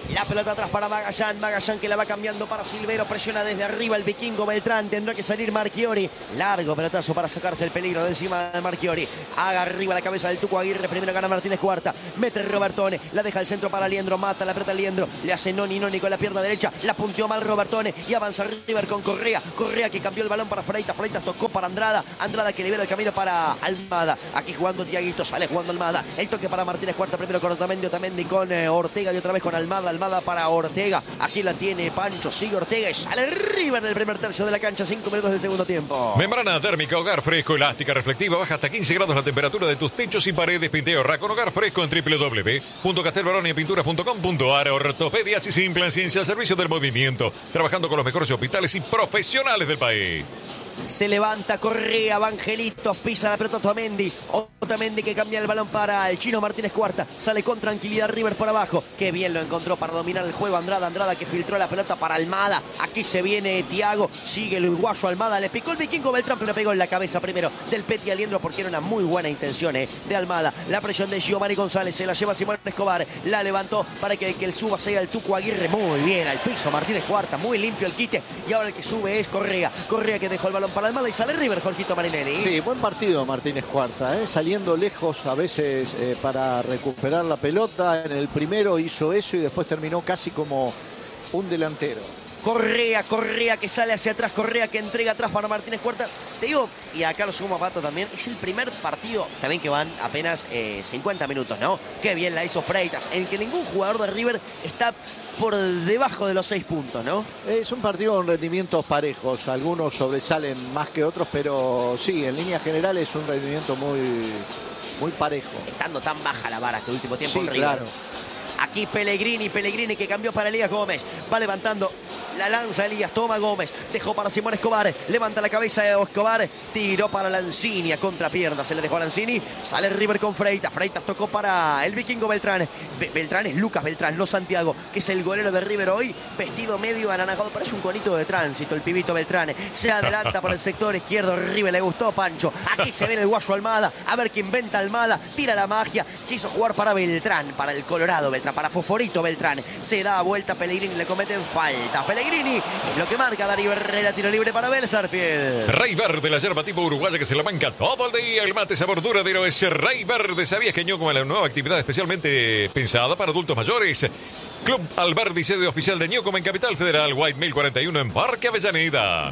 Speaker 2: La pelota atrás para Magallán. Magallán que la va cambiando para Silvero. Presiona desde arriba el vikingo Beltrán. Tendrá que salir Marchiori. Largo pelotazo para sacarse el peligro de encima de Marchiori. Haga arriba la cabeza del Tuco Aguirre. Primero gana Martínez Cuarta. Mete Robertone. La deja al centro para Liendro. Mata la pelota Liendro. Le hace Noni Noni con la pierna derecha. La punteó mal Robertone. Y avanza River con Correa. Correa que cambió el balón para Freitas. Freitas tocó para Andrada. Andrada que libera el camino para Almada. Aquí jugando Tiaguito. Sale jugando Almada. El toque para Martínez Cuarta. Primero con Otamendi. Otamendi con eh, Ortega. Y otra vez con Almada. Almada para Ortega. Aquí la tiene Pancho. Sigue Ortega y sale River del primer tercio de la cancha. Cinco minutos del segundo tiempo.
Speaker 3: Membrana térmica, hogar fresco, elástica, reflectiva. Baja hasta quince grados la temperatura de tus techos y paredes. Pinteo Ra con hogar fresco en doble u doble u doble u punto castelbaronia pinturas punto com punto ar. Ortopedias y Simplan Ciencia al servicio del movimiento. Trabajando con los mejores hospitales y profesionales del país.
Speaker 2: Se levanta Correa, Evangelitos, pisa la pelota Otamendi. Otamendi que cambia el balón para el chino Martínez Cuarta. Sale con tranquilidad River por abajo. Qué bien lo encontró para dominar el juego Andrada. Andrada que filtró la pelota para Almada. Aquí se viene Thiago. Sigue el uruguayo Almada. Le picó el vikingo Beltrán, pero le pegó en la cabeza primero del Peti Aliendro porque era una muy buena intención eh, de Almada. La presión de Giovanni González. Se la lleva Simón Escobar. La levantó para que, que el suba sea el Tuco Aguirre. Muy bien al piso Martínez Cuarta. Muy limpio el quite. Y ahora el que sube es Correa. Correa que dejó el balón para Almada y sale River, Jorgito Marinelli.
Speaker 1: Sí, buen partido Martínez Cuarta, ¿eh? Saliendo lejos a veces eh, para recuperar la pelota. En el primero hizo eso y después terminó casi como un delantero.
Speaker 2: Correa, Correa que sale hacia atrás, Correa que entrega atrás para Martínez Cuarta. Te digo, y acá lo sumo a Pato también, es el primer partido, también que van apenas eh, cincuenta minutos, ¿no? Qué bien la hizo Freitas, en que ningún jugador de River está por debajo de los seis puntos, ¿no?
Speaker 1: Es un partido con rendimientos parejos, algunos sobresalen más que otros, pero sí, en línea general es un rendimiento muy, muy parejo.
Speaker 2: Estando tan baja la vara este último tiempo
Speaker 1: Sí,
Speaker 2: en River.
Speaker 1: claro.
Speaker 2: Aquí Pellegrini, Pellegrini que cambió para Elías Gómez. Va levantando la lanza Elías, toma Gómez. Dejó para Simón Escobar. Levanta la cabeza de Escobar. Tiró para Lanzini a contrapierna. Se le dejó a Lanzini. Sale River con Freitas. Freitas tocó para el vikingo Beltrán. Be Beltrán es Lucas Beltrán, no Santiago, que es el golero de River hoy. Vestido medio anaranjado. Parece un conito de tránsito el pibito Beltrán. Se adelanta por el sector izquierdo. River le gustó Pancho. Aquí se ve el guayo Almada. A ver qué inventa Almada. Tira la magia. Quiso jugar para Beltrán, para el Colorado Beltrán. Para Foforito Beltrán. Se da vuelta Pellegrini, le cometen falta. Pellegrini es lo que marca Darío Herrera. Tiro libre para Vélez Arfield.
Speaker 3: Rey Verde, la yerba tipo uruguaya que se la banca todo el día. El mate sabor duradero es Rey Verde. ¿Sabías que Ñoco es la nueva actividad especialmente pensada para adultos mayores? Club Alberdi, sede oficial de Ñoco en Capital Federal. White mil cuarenta y uno en Parque Avellaneda.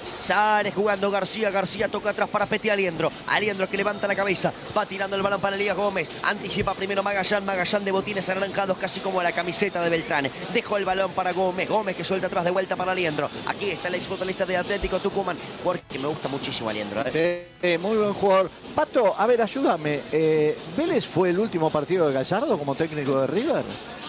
Speaker 2: Sale jugando García, García toca atrás para Peti Aliendro. Aliendro que levanta la cabeza, va tirando el balón para Elías Gómez. Anticipa primero Magallán, Magallán de botines anaranjados casi como la camiseta de Beltrán. Dejó el balón para Gómez, Gómez que suelta atrás de vuelta para Aliendro. Aquí está el exfutbolista de Atlético Tucumán, jugador que me gusta muchísimo Aliendro. ¿eh?
Speaker 1: Sí, muy buen jugador. Pato, a ver, ayúdame. Eh, ¿Vélez fue el último partido de Gallardo como técnico de River?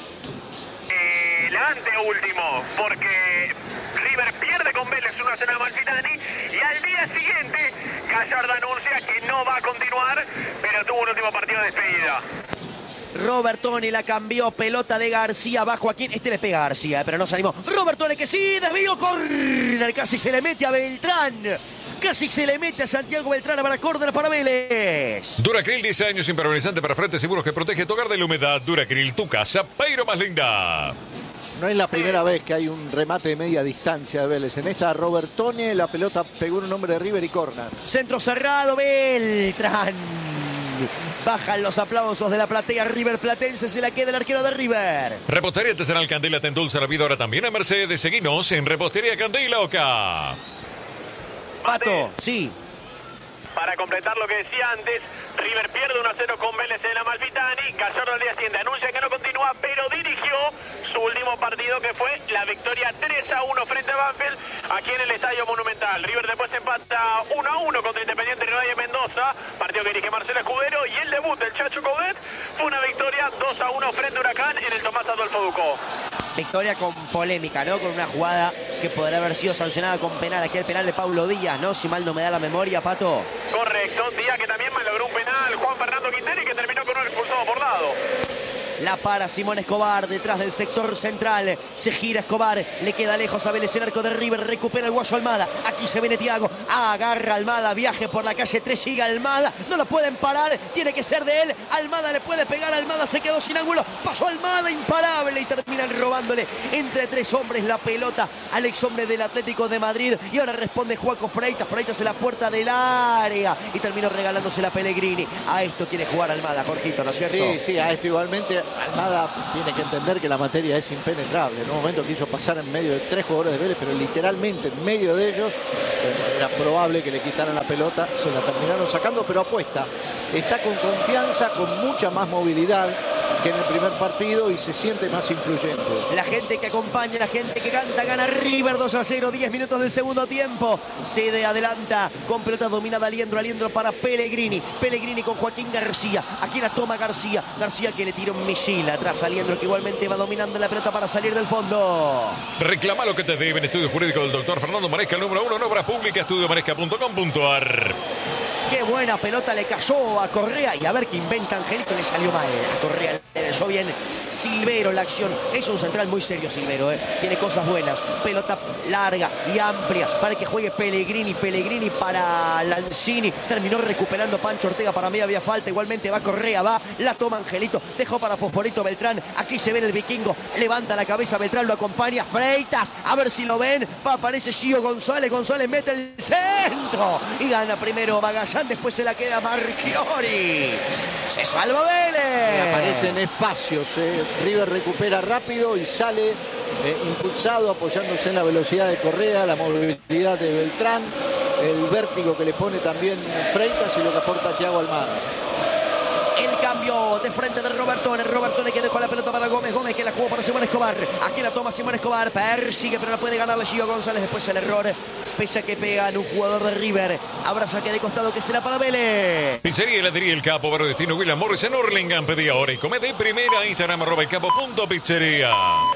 Speaker 5: Eh, el anteúltimo, porque River pierde con Vélez uno a cero a Amalfitani y al día siguiente Gallardo anuncia que no va a continuar, pero tuvo un último partido de despedida.
Speaker 2: Robertone la cambió, pelota de García bajo Joaquín. Este le pega a García, eh, pero no se animó. Robertone que sí, desvío, córner, casi se le mete a Beltrán. Casi se le mete a Santiago Beltrán para córner para Vélez.
Speaker 3: Duracril, diez años, impermeabilizante para frentes seguros que protege tu hogar de la humedad. Duracril, tu casa, pero más linda.
Speaker 1: No es la primera vez que hay un remate de media distancia de Vélez. En esta Robertone, la pelota pegó en un hombre de River y córner.
Speaker 2: Centro cerrado, Beltrán. Bajan los aplausos de la platea River Platense, se la queda el arquero de River.
Speaker 3: Repostería Artesanal Candela te endulza la vida ahora también en Mercedes. Seguinos en Repostería Candela Oca.
Speaker 2: Pato, sí.
Speaker 5: Para completar lo que decía antes, River pierde uno a cero con Vélez en Amalfitani. Gallardo al día siguiente anuncia que no continúa, pero dirigió su último partido, que fue la victoria tres a uno frente a Banfield aquí en el Estadio Monumental. River después empata uno a uno contra Independiente Rivadavia Mendoza, partido que dirige Marcelo Escudero, y el debut del Chacho Coudet fue una victoria dos a uno frente a Huracán en el Tomás Adolfo Ducó.
Speaker 2: Victoria con polémica, ¿no? Con una jugada que podrá haber sido sancionada con penal. Aquí el penal de Paulo Díaz, ¿no? Si mal no me da la memoria, Pato.
Speaker 5: Correcto, Díaz que también malogró un penal, Juan Fernando Quintero, que terminó con un expulsado por lado.
Speaker 2: La para Simón Escobar detrás del sector central. Se gira Escobar. Le queda lejos a Vélez el arco de River. Recupera el guayo Almada. Aquí se viene Thiago. Agarra Almada. Viaje por la calle tres. Sigue Almada. No lo pueden parar. Tiene que ser de él. Almada le puede pegar. Almada se quedó sin ángulo. Pasó Almada imparable y terminan robándole entre tres hombres la pelota al ex hombre del Atlético de Madrid. Y ahora responde Joaco Freitas. Freitas en la puerta del área. Y terminó regalándosela a Pellegrini. A esto quiere jugar Almada, Jorgito, ¿no es cierto?
Speaker 1: Sí, sí, a esto igualmente. Almada tiene que entender que la materia es impenetrable. En un momento quiso pasar en medio de tres jugadores de Vélez, pero literalmente en medio de ellos eh, era probable que le quitaran la pelota. Se la terminaron sacando, pero apuesta. Está con confianza, con mucha más movilidad que en el primer partido y se siente más influyente.
Speaker 2: La gente que acompaña, la gente que canta, gana River dos a cero, diez minutos del segundo tiempo. Cede, adelanta, con pelota dominada Aliendro, Aliendro para Pellegrini. Pellegrini con Joaquín García. Aquí la toma García. García que le tira un misil atrás a Aliendro, que igualmente va dominando la pelota para salir del fondo.
Speaker 3: Reclama lo que te deben. Estudio jurídico del doctor Fernando Maresca, el número uno en obras públicas, estudio maresca punto com punto ar.
Speaker 2: Qué buena pelota le cayó a Correa. Y a ver qué inventa Angelito. Le salió mal a Correa. Le cayó bien Silvero la acción. Es un central muy serio Silvero. ¿eh? Tiene cosas buenas. Pelota larga y amplia para que juegue Pellegrini. Pellegrini para Lanzini. Terminó recuperando Pancho Ortega. Para mí había falta. Igualmente va Correa. Va. La toma Angelito. Dejó para Fosforito Beltrán. Aquí se ve el vikingo. Levanta la cabeza Beltrán. Lo acompaña Freitas. A ver si lo ven. Va, aparece Gio González. González mete el centro. Y gana primero Magallán. Después se la queda Marchiori. Se salva Vélez.
Speaker 1: Aparecen espacios. Eh. River recupera rápido y sale eh, impulsado, apoyándose en la velocidad de Correa, la movilidad de Beltrán, el vértigo que le pone también Freitas y lo que aporta Thiago Almada.
Speaker 2: El cambio de frente de Robertone. Robertone que dejó la pelota para Gómez. Gómez que la jugó para Simón Escobar. Aquí la toma Simón Escobar. Persigue, pero no puede ganarle Gio González. Después el error. Pese a que pegan un jugador de River. Habrá saque de costado que será para Vélez.
Speaker 3: Pizzería y heladería El Capo, Barrio Destino William Morris en Hurlingham. Pedí ahora y come de primera. Instagram arroba el capo punto pizzería.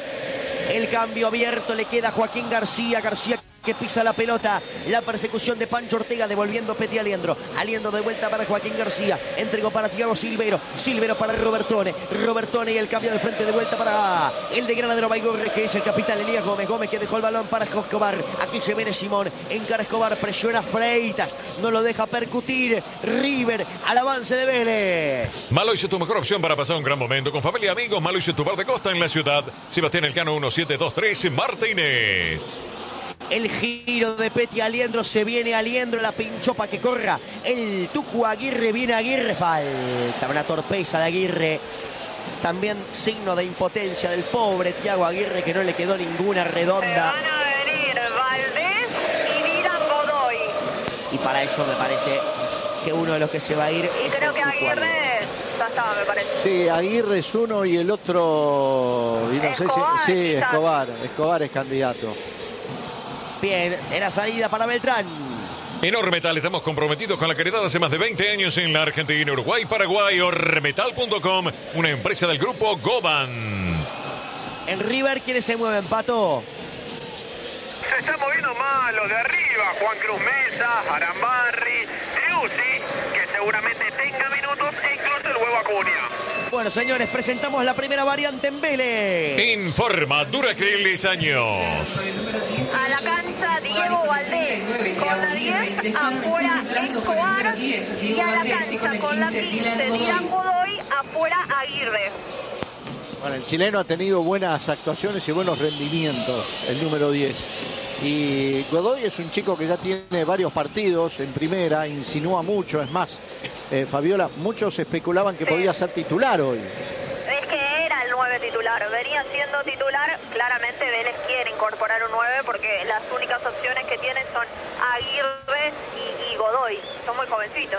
Speaker 2: El cambio abierto le queda a Joaquín García. García que pisa la pelota. La persecución de Pancho Ortega devolviendo Peti Aliendro. Aliendro de vuelta para Joaquín García. Entregó para Thiago Silvero. Silvero para Robertone. Robertone y el cambio de frente de vuelta para el de Granadero Baigorre, que es el capitán Elías Gómez. Gómez que dejó el balón para Escobar. Aquí se viene Simón. Encara Escobar. Presiona Freitas. No lo deja percutir. River al avance de Vélez.
Speaker 3: Maloise, tu mejor opción para pasar un gran momento con familia y amigos. Maloise, tu bar de costa en la ciudad. Sebastián Elcano uno siete dos tres Martínez.
Speaker 2: El giro de Peti Aliendro. Se viene Aliendro. La pinchó para que corra el Tucu Aguirre. Viene Aguirre. Falta una torpeza de Aguirre. También signo de impotencia del pobre Thiago Aguirre, que no le quedó ninguna redonda.
Speaker 4: Van a venir Valdés y Dylan Godoy.
Speaker 2: Y para eso me parece que uno de los que se va a ir
Speaker 4: Y
Speaker 2: es
Speaker 4: creo
Speaker 2: el
Speaker 4: que
Speaker 2: Tucu
Speaker 4: Aguirre
Speaker 2: Aguirre.
Speaker 4: ya estaba, me parece.
Speaker 1: Sí, Aguirre es uno y el otro. Y no
Speaker 4: Escobar,
Speaker 1: sé si. Sí,
Speaker 4: quizás.
Speaker 1: Escobar. Escobar es candidato.
Speaker 2: Bien, será salida para Beltrán.
Speaker 3: En Ormetal estamos comprometidos con la caridad hace más de veinte años en la Argentina, Uruguay, Paraguay. Ormetal punto com, una empresa del grupo Goban.
Speaker 2: En River, ¿quiénes se mueven, Pato?
Speaker 5: Se están moviendo más los de arriba. Juan Cruz Mesa, Arambarri, Diusi, que seguramente tenga minutos, e incluso el huevo Acuña.
Speaker 2: Bueno, señores, presentamos la primera variante en Vélez.
Speaker 3: Informa Duracril años.
Speaker 4: A la cancha Diego Valdés con la diez, afuera Escobar, y a la cancha con la quince Dylan Godoy, afuera Aguirre.
Speaker 1: Bueno, el chileno ha tenido buenas actuaciones y buenos rendimientos, el número diez. Y Godoy es un chico que ya tiene varios partidos en primera, insinúa mucho, es más, eh, Fabiola, muchos especulaban que podía ser titular hoy.
Speaker 4: Es que era el nueve titular, venía siendo titular. Claramente Vélez quiere incorporar un nueve porque las únicas opciones que tienen son Aguirre y, y Godoy. Son muy jovencitos.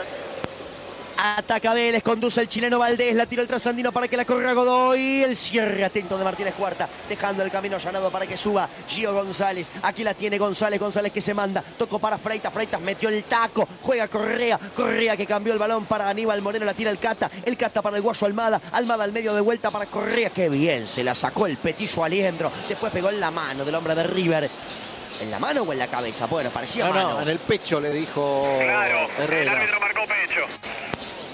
Speaker 2: Ataca Vélez, conduce el chileno Valdés, la tira el trasandino para que la corra Godoy. El cierre atento de Martínez Cuarta, dejando el camino allanado para que suba Gio González. Aquí la tiene González, González que se manda, tocó para Freitas, Freitas metió el taco, juega Correa, Correa que cambió el balón para Aníbal Moreno, la tira el Cata, el Cata para el guayo Almada, Almada al medio de vuelta para Correa, que bien, se la sacó el petillo Aliendro, después pegó en la mano del hombre de River. ¿En la mano o en la cabeza? Bueno, parecía
Speaker 1: no,
Speaker 2: mano.
Speaker 1: No, en el pecho le dijo
Speaker 5: Claro,
Speaker 1: Herrera.
Speaker 5: el árbitro marcó pecho.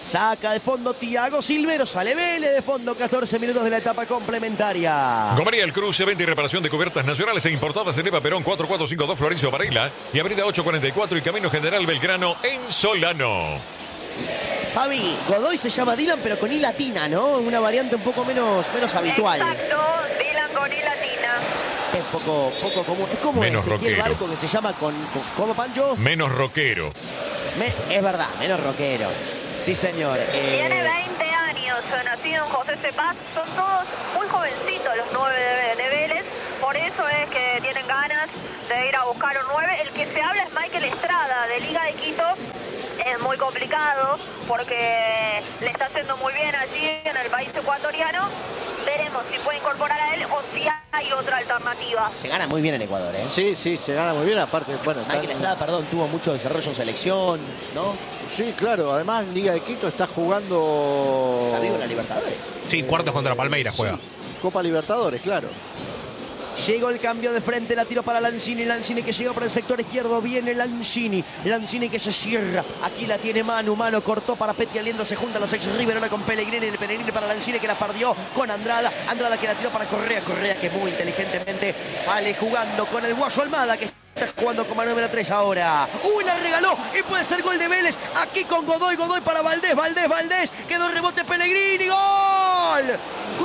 Speaker 2: Saca de fondo Thiago Silvero, sale Vélez de fondo, catorce minutos de la etapa complementaria.
Speaker 3: Gomería El Cruce, venta y reparación de cubiertas nacionales e importadas en Eva Perón cuatro cuatro cinco dos Florencio Varela y Avenida ocho cuarenta y cuatro y Camino General Belgrano en Solano.
Speaker 2: Fabi, Godoy se llama Dylan pero con I latina, ¿no? Una variante un poco menos, menos habitual.
Speaker 4: Exacto, Dylan con I latina.
Speaker 2: Es poco, poco común. Es como
Speaker 3: Menos
Speaker 2: Ezequiel
Speaker 3: rockero.
Speaker 2: Barco que se llama con, con ¿cómo, Pancho?
Speaker 3: Menos rockero.
Speaker 2: Me- es verdad, menos rockero. Sí, señor. Eh,
Speaker 4: Tiene veinte años, nacido en José Cepaz. Son todos muy jovencitos los nueve de, de Vélez. Por eso es que tienen ganas de ir a buscar un nueve. El que se habla es Michael Estrada, de Liga de Quito. Es muy complicado porque le está haciendo muy bien allí en el país ecuatoriano. Veremos si puede incorporar a él o si hay otra alternativa.
Speaker 2: se gana muy bien en Ecuador, ¿eh?
Speaker 1: Sí, sí, se gana muy bien. Aparte, bueno,
Speaker 2: Michael
Speaker 1: está-
Speaker 2: Estrada, perdón, tuvo mucho desarrollo en selección, ¿no?
Speaker 1: Sí, claro. Además, Liga de Quito está jugando.
Speaker 2: ¿Está vivo en la Libertadores?
Speaker 6: Sí, cuartos contra Palmeiras juega.
Speaker 1: Copa Libertadores, claro.
Speaker 2: Llegó el cambio de frente, la tiro para Lanzini, Lanzini que llega por el sector izquierdo, viene Lanzini, Lanzini que se cierra, aquí la tiene Manu, Manu cortó para Peti Aliendro, se juntan los ex River ahora con Pellegrini, el Pellegrini para Lanzini que la perdió con Andrada, Andrada que la tiró para Correa, Correa que muy inteligentemente sale jugando con el Guayo Almada que está jugando como número tres ahora. ¡Uy, la regaló! Y puede ser gol de Vélez. Aquí con Godoy, Godoy para Valdés, Valdés, Valdés. Quedó el rebote Pellegrini. ¡Gol!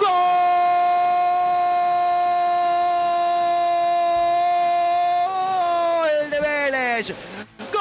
Speaker 2: ¡Gol de Vélez! ¡Gol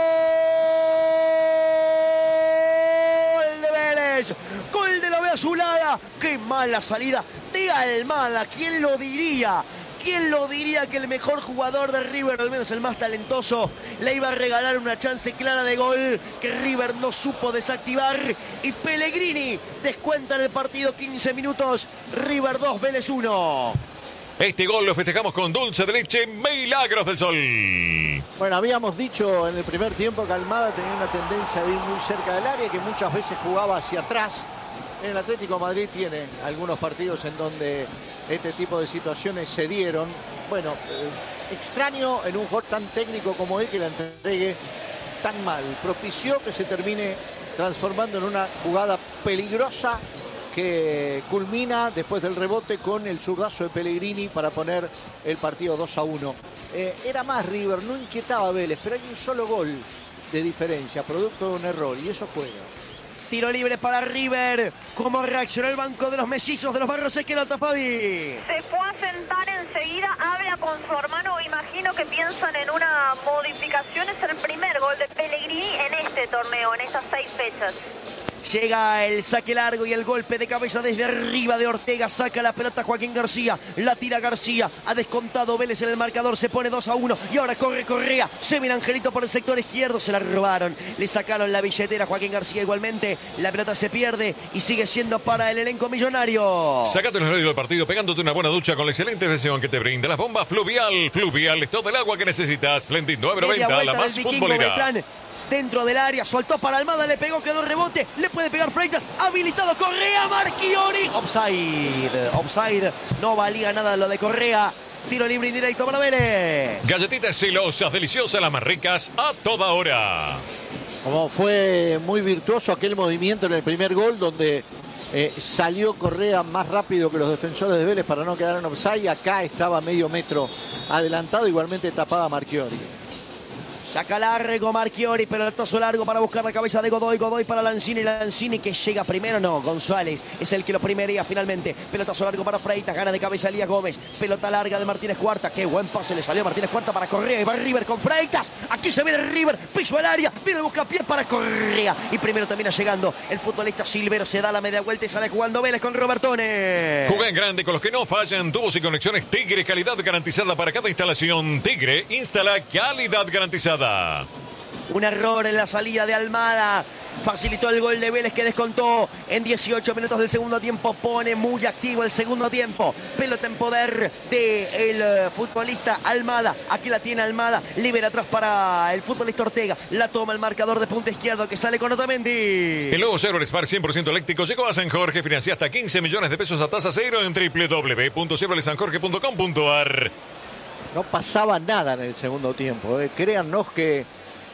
Speaker 2: de Vélez! ¡Gol de la B azulada! ¡Qué mala salida de Almada! ¿Quién lo diría? ¿Quién lo diría que el mejor jugador de River, al menos el más talentoso, le iba a regalar una chance clara de gol que River no supo desactivar? Y Pellegrini descuenta en el partido quince minutos. River dos, Vélez uno.
Speaker 3: Este gol lo festejamos con dulce de leche Milagros del Sol.
Speaker 1: Bueno, habíamos dicho en el primer tiempo que Almada tenía una tendencia de ir muy cerca del área, que muchas veces jugaba hacia atrás. En el Atlético de Madrid tiene algunos partidos en donde este tipo de situaciones se dieron. Bueno, eh, extraño en un jugador tan técnico como él que la entregue tan mal. Propició que se termine transformando en una jugada peligrosa que culmina después del rebote con el zurdazo de Pellegrini para poner el partido dos a uno. Eh, era más River, no inquietaba a Vélez, pero hay un solo gol de diferencia, producto de un error, y eso juega.
Speaker 2: Tiro libre para River. ¿Cómo reaccionó el banco de los mellizos de los Barros Esqueloto, Fabi?
Speaker 4: Se fue a sentar enseguida, habla con su hermano, imagino que piensan en una modificación. Es el primer gol de Pellegrini en este torneo, en estas seis fechas.
Speaker 2: Llega el saque largo y el golpe de cabeza desde arriba de Ortega. Saca la pelota Joaquín García. La tira García. Ha descontado Vélez en el marcador. Se pone dos a uno. Y ahora corre Correa. Se viene Angelito por el sector izquierdo. Se la robaron. Le sacaron la billetera a Joaquín García igualmente. La pelota se pierde y sigue siendo para el elenco millonario.
Speaker 3: Sacate el horario del partido pegándote una buena ducha con la excelente versión que te brinda las bombas Fluvial. Fluvial es todo el agua que necesitas. Splendid nueve
Speaker 2: Media
Speaker 3: noventa,
Speaker 2: vuelta
Speaker 3: la más
Speaker 2: del Vikingo
Speaker 3: futbolera.
Speaker 2: Beltrán. Dentro del área, soltó para Almada, le pegó, quedó rebote, le puede pegar Freitas, habilitado Correa, Marchiori, offside, offside, no valía nada lo de Correa, tiro libre indirecto para Vélez.
Speaker 3: Galletitas celosas, deliciosas, las más ricas, a toda hora.
Speaker 1: Como fue muy virtuoso aquel movimiento en el primer gol donde eh, salió Correa más rápido que los defensores de Vélez para no quedar en offside. Acá estaba medio metro adelantado, igualmente tapaba Marchiori.
Speaker 2: Saca largo Marchiori, pelotazo largo para buscar la cabeza de Godoy, Godoy para Lanzini, Lanzini que llega primero, no, González es el que lo primería finalmente, pelotazo largo para Freitas, gana de cabeza Elías Gómez, pelota larga de Martínez Cuarta, qué buen pase le salió a Martínez Cuarta para Correa y va River con Freitas, aquí se viene River, piso al área, viene el buscapié para Correa y primero termina llegando el futbolista Silvero, se da la media vuelta y sale jugando Vélez con Robertone.
Speaker 3: Juega en grande con los que no fallan, tubos y conexiones Tigre, calidad garantizada para cada instalación. Tigre instala calidad garantizada.
Speaker 2: Un error en la salida de Almada. Facilitó el gol de Vélez que descontó en dieciocho minutos del segundo tiempo. Pone muy activo el segundo tiempo. Pelota en poder del uh, futbolista Almada. Aquí la tiene Almada. Libera atrás para el futbolista Ortega. La toma el marcador de punta izquierdo que sale con Otamendi.
Speaker 3: El nuevo Chevrolet Spark cien por ciento eléctrico llegó a San Jorge. Financia hasta quince millones de pesos a tasa cero en doble u doble u doble u punto chevrolet san jorge punto com punto a r.
Speaker 1: No pasaba nada en el segundo tiempo. Eh. Créannos que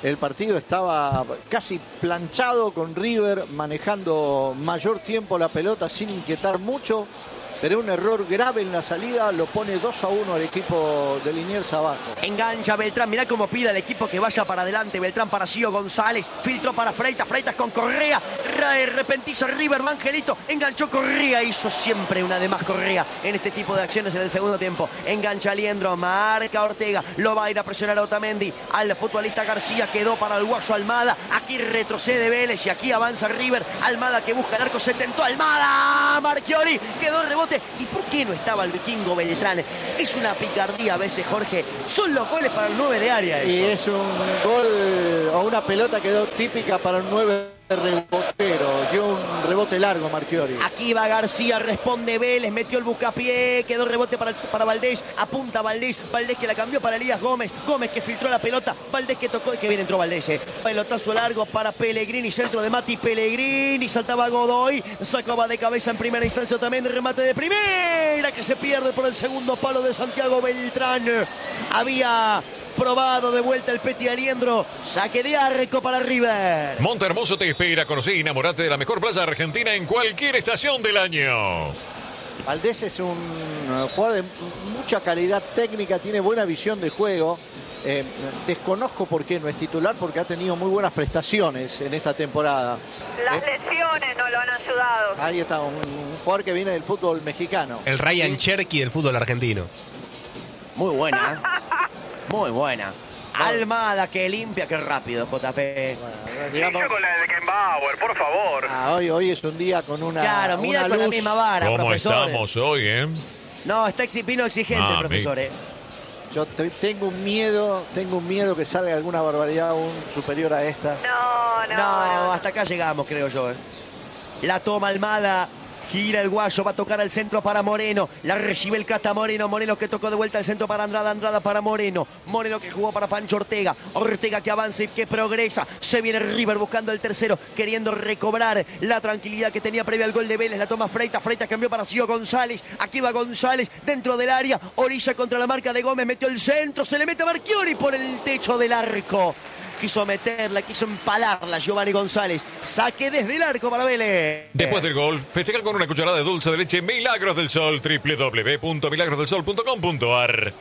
Speaker 1: el partido estaba casi planchado, con River manejando mayor tiempo la pelota sin inquietar mucho, pero un error grave en la salida lo pone dos a uno al equipo de Liniers abajo.
Speaker 2: Engancha Beltrán, mirá cómo pide al equipo que vaya para adelante. Beltrán para Gio González, filtró para Freitas, Freitas con Correa, repentiza River, Angelito, enganchó Correa, hizo siempre una de más Correa en este tipo de acciones en el segundo tiempo. Engancha Liendro, marca Ortega, lo va a ir a presionar a Otamendi, al futbolista García, quedó para el guayo Almada, aquí retrocede Vélez y aquí avanza River. Almada que busca el arco, se tentó Almada, Marchiori, quedó el rebote. ¿Y por qué no estaba el vikingo Beltrán? Es una picardía a veces, Jorge. Son los goles para el nueve de área.
Speaker 1: Y
Speaker 2: eso.
Speaker 1: es un gol o una pelota quedó típica para un nueve rebotero. Dio un rebote largo Marchiori.
Speaker 2: Aquí va García, responde Vélez, metió el buscapié, quedó rebote para, para Valdés, apunta Valdés, Valdés que la cambió para Elías Gómez, Gómez que filtró la pelota, Valdés que tocó y que bien entró Valdés. Eh. Pelotazo largo para Pellegrini, centro de Mati Pellegrini, saltaba Godoy, sacaba de cabeza en primera instancia también, remate de primera que se pierde por el segundo palo de Santiago Beltrán. Había probado de vuelta el Peti Aliendro, saque de arco para River.
Speaker 3: Montehermoso te espera, conocí y enamorate de la mejor playa argentina en cualquier estación del año.
Speaker 1: Valdés es un jugador de mucha calidad técnica, tiene buena visión de juego. Eh, desconozco por qué no es titular, porque ha tenido muy buenas prestaciones en esta temporada.
Speaker 4: Las
Speaker 1: ¿Eh?
Speaker 4: lesiones no lo han ayudado.
Speaker 1: Ahí está, un, un jugador que viene del fútbol mexicano.
Speaker 6: El Ryan Cherky del fútbol argentino.
Speaker 2: Muy buena, ¿eh? Muy buena. Almada que limpia, qué rápido, J P.
Speaker 1: Bueno, digamos,
Speaker 5: con la de Beckenbauer, por favor.
Speaker 1: ah, hoy, hoy es un día con una,
Speaker 2: Claro, mira
Speaker 1: una
Speaker 2: con la
Speaker 1: luz.
Speaker 2: misma vara,
Speaker 3: ¿Cómo
Speaker 2: profesor.
Speaker 3: estamos hoy, eh?
Speaker 2: No, está exi- vino exigente
Speaker 3: Ah,
Speaker 2: el profesor, eh.
Speaker 1: Yo te- tengo un miedo, tengo un miedo que salga alguna barbaridad aún superior a esta.
Speaker 4: No, no,
Speaker 2: No,
Speaker 4: no.
Speaker 2: hasta acá llegamos, creo yo. eh. La toma Almada. Gira el guayo, va a tocar al centro para Moreno. La recibe el Cata Moreno. Moreno que tocó de vuelta al centro para Andrada. Andrada para Moreno. Moreno que jugó para Pancho Ortega. Ortega que avanza y que progresa. Se viene River buscando el tercero, queriendo recobrar la tranquilidad que tenía previa al gol de Vélez. La toma Freitas. Freitas cambió para Gio González. Aquí va González dentro del área. Orilla contra la marca de Gómez. Metió el centro. Se le mete a Marchiori por el techo del arco. Quiso meterla, quiso empalarla Giovanni González. Saque desde el arco para Vélez.
Speaker 3: Después del gol, festejan con una cucharada de dulce de leche Milagros del Sol, doble u doble u doble u punto milagros del sol punto com punto a r.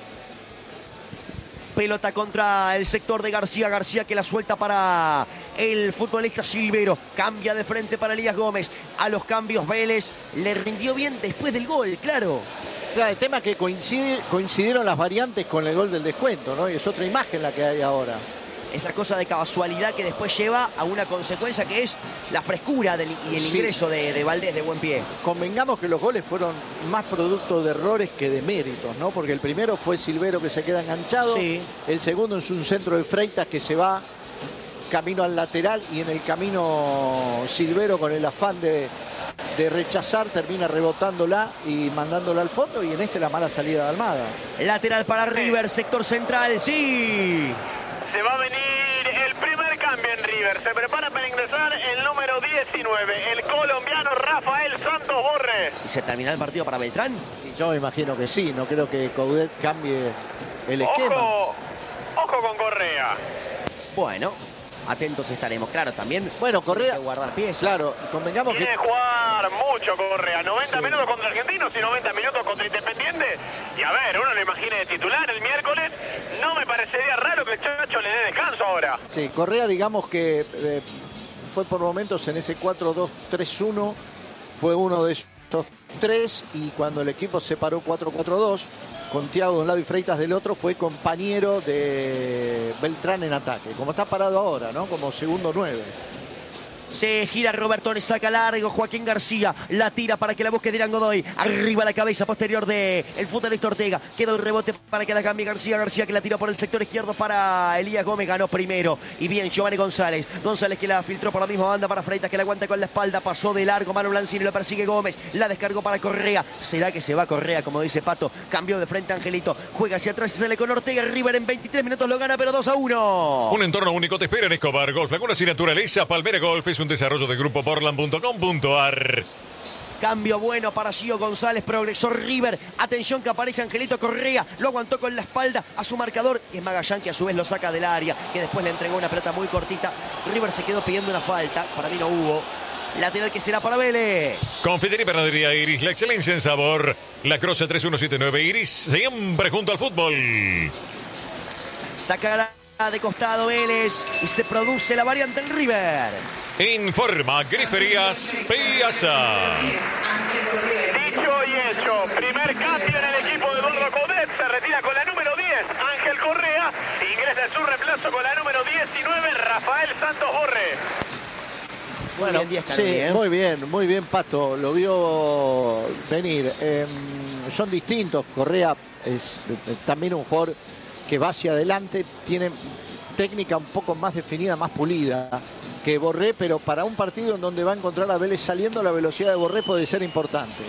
Speaker 2: Pelota contra el sector de García. García que la suelta para el futbolista Silvero. Cambia de frente para Elías Gómez. A los cambios Vélez le rindió bien después del gol, claro.
Speaker 1: Claro, el tema es que coincide, coincidieron las variantes con el gol del descuento, ¿no? Y es otra imagen la que hay ahora.
Speaker 2: Esa cosa de casualidad que después lleva a una consecuencia que es la frescura del, y el
Speaker 1: Sí.
Speaker 2: ingreso de, de Valdés de buen pie.
Speaker 1: Convengamos que los goles fueron más producto de errores que de méritos, ¿no? Porque el primero fue Silvero que se queda enganchado.
Speaker 2: Sí.
Speaker 1: El segundo es un centro de Freitas que se va camino al lateral y en el camino Silvero con el afán de, de rechazar termina rebotándola y mandándola al fondo, y en este la mala salida de Almada.
Speaker 2: Lateral para River, sector central, sí.
Speaker 5: Se va a venir el primer cambio en River. Se prepara para ingresar el número diecinueve, el colombiano Rafael Santos Borre.
Speaker 2: ¿Y se terminará el partido para Beltrán?
Speaker 1: Y yo me imagino que sí, no creo que Coudet cambie el esquema.
Speaker 5: Ojo, ojo con Correa.
Speaker 2: Bueno, atentos estaremos. Claro, también.
Speaker 1: Bueno, Correa.
Speaker 2: hay que guardar piezas.
Speaker 1: Claro, convengamos que
Speaker 5: Quiere jugar mucho Correa. noventa
Speaker 1: Sí.
Speaker 5: minutos contra Argentinos y noventa minutos contra Independiente. Y a ver, uno lo imagina de titular el miércoles. No me parecería raro que el Chacho le dé descanso ahora.
Speaker 1: sí, Correa, digamos que eh, fue por momentos en ese cuatro dos tres uno, fue uno de esos tres, y cuando el equipo se paró cuatro cuatro dos, con Thiago de un lado y Freitas del otro, fue compañero de Beltrán en ataque, como está parado ahora, ¿no? Como segundo nueve.
Speaker 2: Se gira Robertone, saca largo Joaquín García, la tira para que la busque Dirán Godoy, arriba la cabeza posterior de el futbolista Ortega, queda el rebote para que la cambie García, García que la tira por el sector izquierdo para Elías Gómez, ganó primero, y bien Giovanni González, González que la filtró por la misma banda para Freitas que la aguanta con la espalda, pasó de largo, Manu Lanzini lo persigue Gómez, la descargó para Correa, será que se va Correa como dice Pato, cambió de frente Angelito, juega hacia atrás y sale con Ortega, River en veintitrés minutos lo gana pero dos a uno.
Speaker 3: Un entorno único te espera en Escobar Golf, Lagunas y Naturaleza. Palmera Golf es un desarrollo de grupo portland punto com punto a r.
Speaker 2: Cambio bueno para Gio González, progresó River. Atención que aparece Angelito Correa, lo aguantó con la espalda a su marcador. Y es Magallán que a su vez lo saca del área, que después le entregó una pelota muy cortita. River se quedó pidiendo una falta, para mí no hubo. Lateral que será para Vélez.
Speaker 3: Confitería y Panadería Iris, la excelencia en sabor. La Croce tres uno siete nueve Iris, siempre junto al fútbol.
Speaker 2: Sacará de costado Vélez y se produce la variante en River.
Speaker 3: Informa Griferías Piazza.
Speaker 5: Dicho y hecho, primer cambio en el equipo de Eduardo Coudet. Se retira con la número diez, Ángel Correa. Ingresa en su reemplazo con la número diecinueve, Rafael Santos Borre.
Speaker 1: Bueno,
Speaker 2: bien, Díaz
Speaker 1: sí,
Speaker 2: Canelli, ¿eh?
Speaker 1: muy bien, muy bien, Pato. Lo vio venir. Eh, son distintos. Correa es eh, también un jugador que va hacia adelante, tiene técnica un poco más definida, más pulida que Borré, pero para un partido en donde va a encontrar a Vélez saliendo, la velocidad de Borré puede ser importante.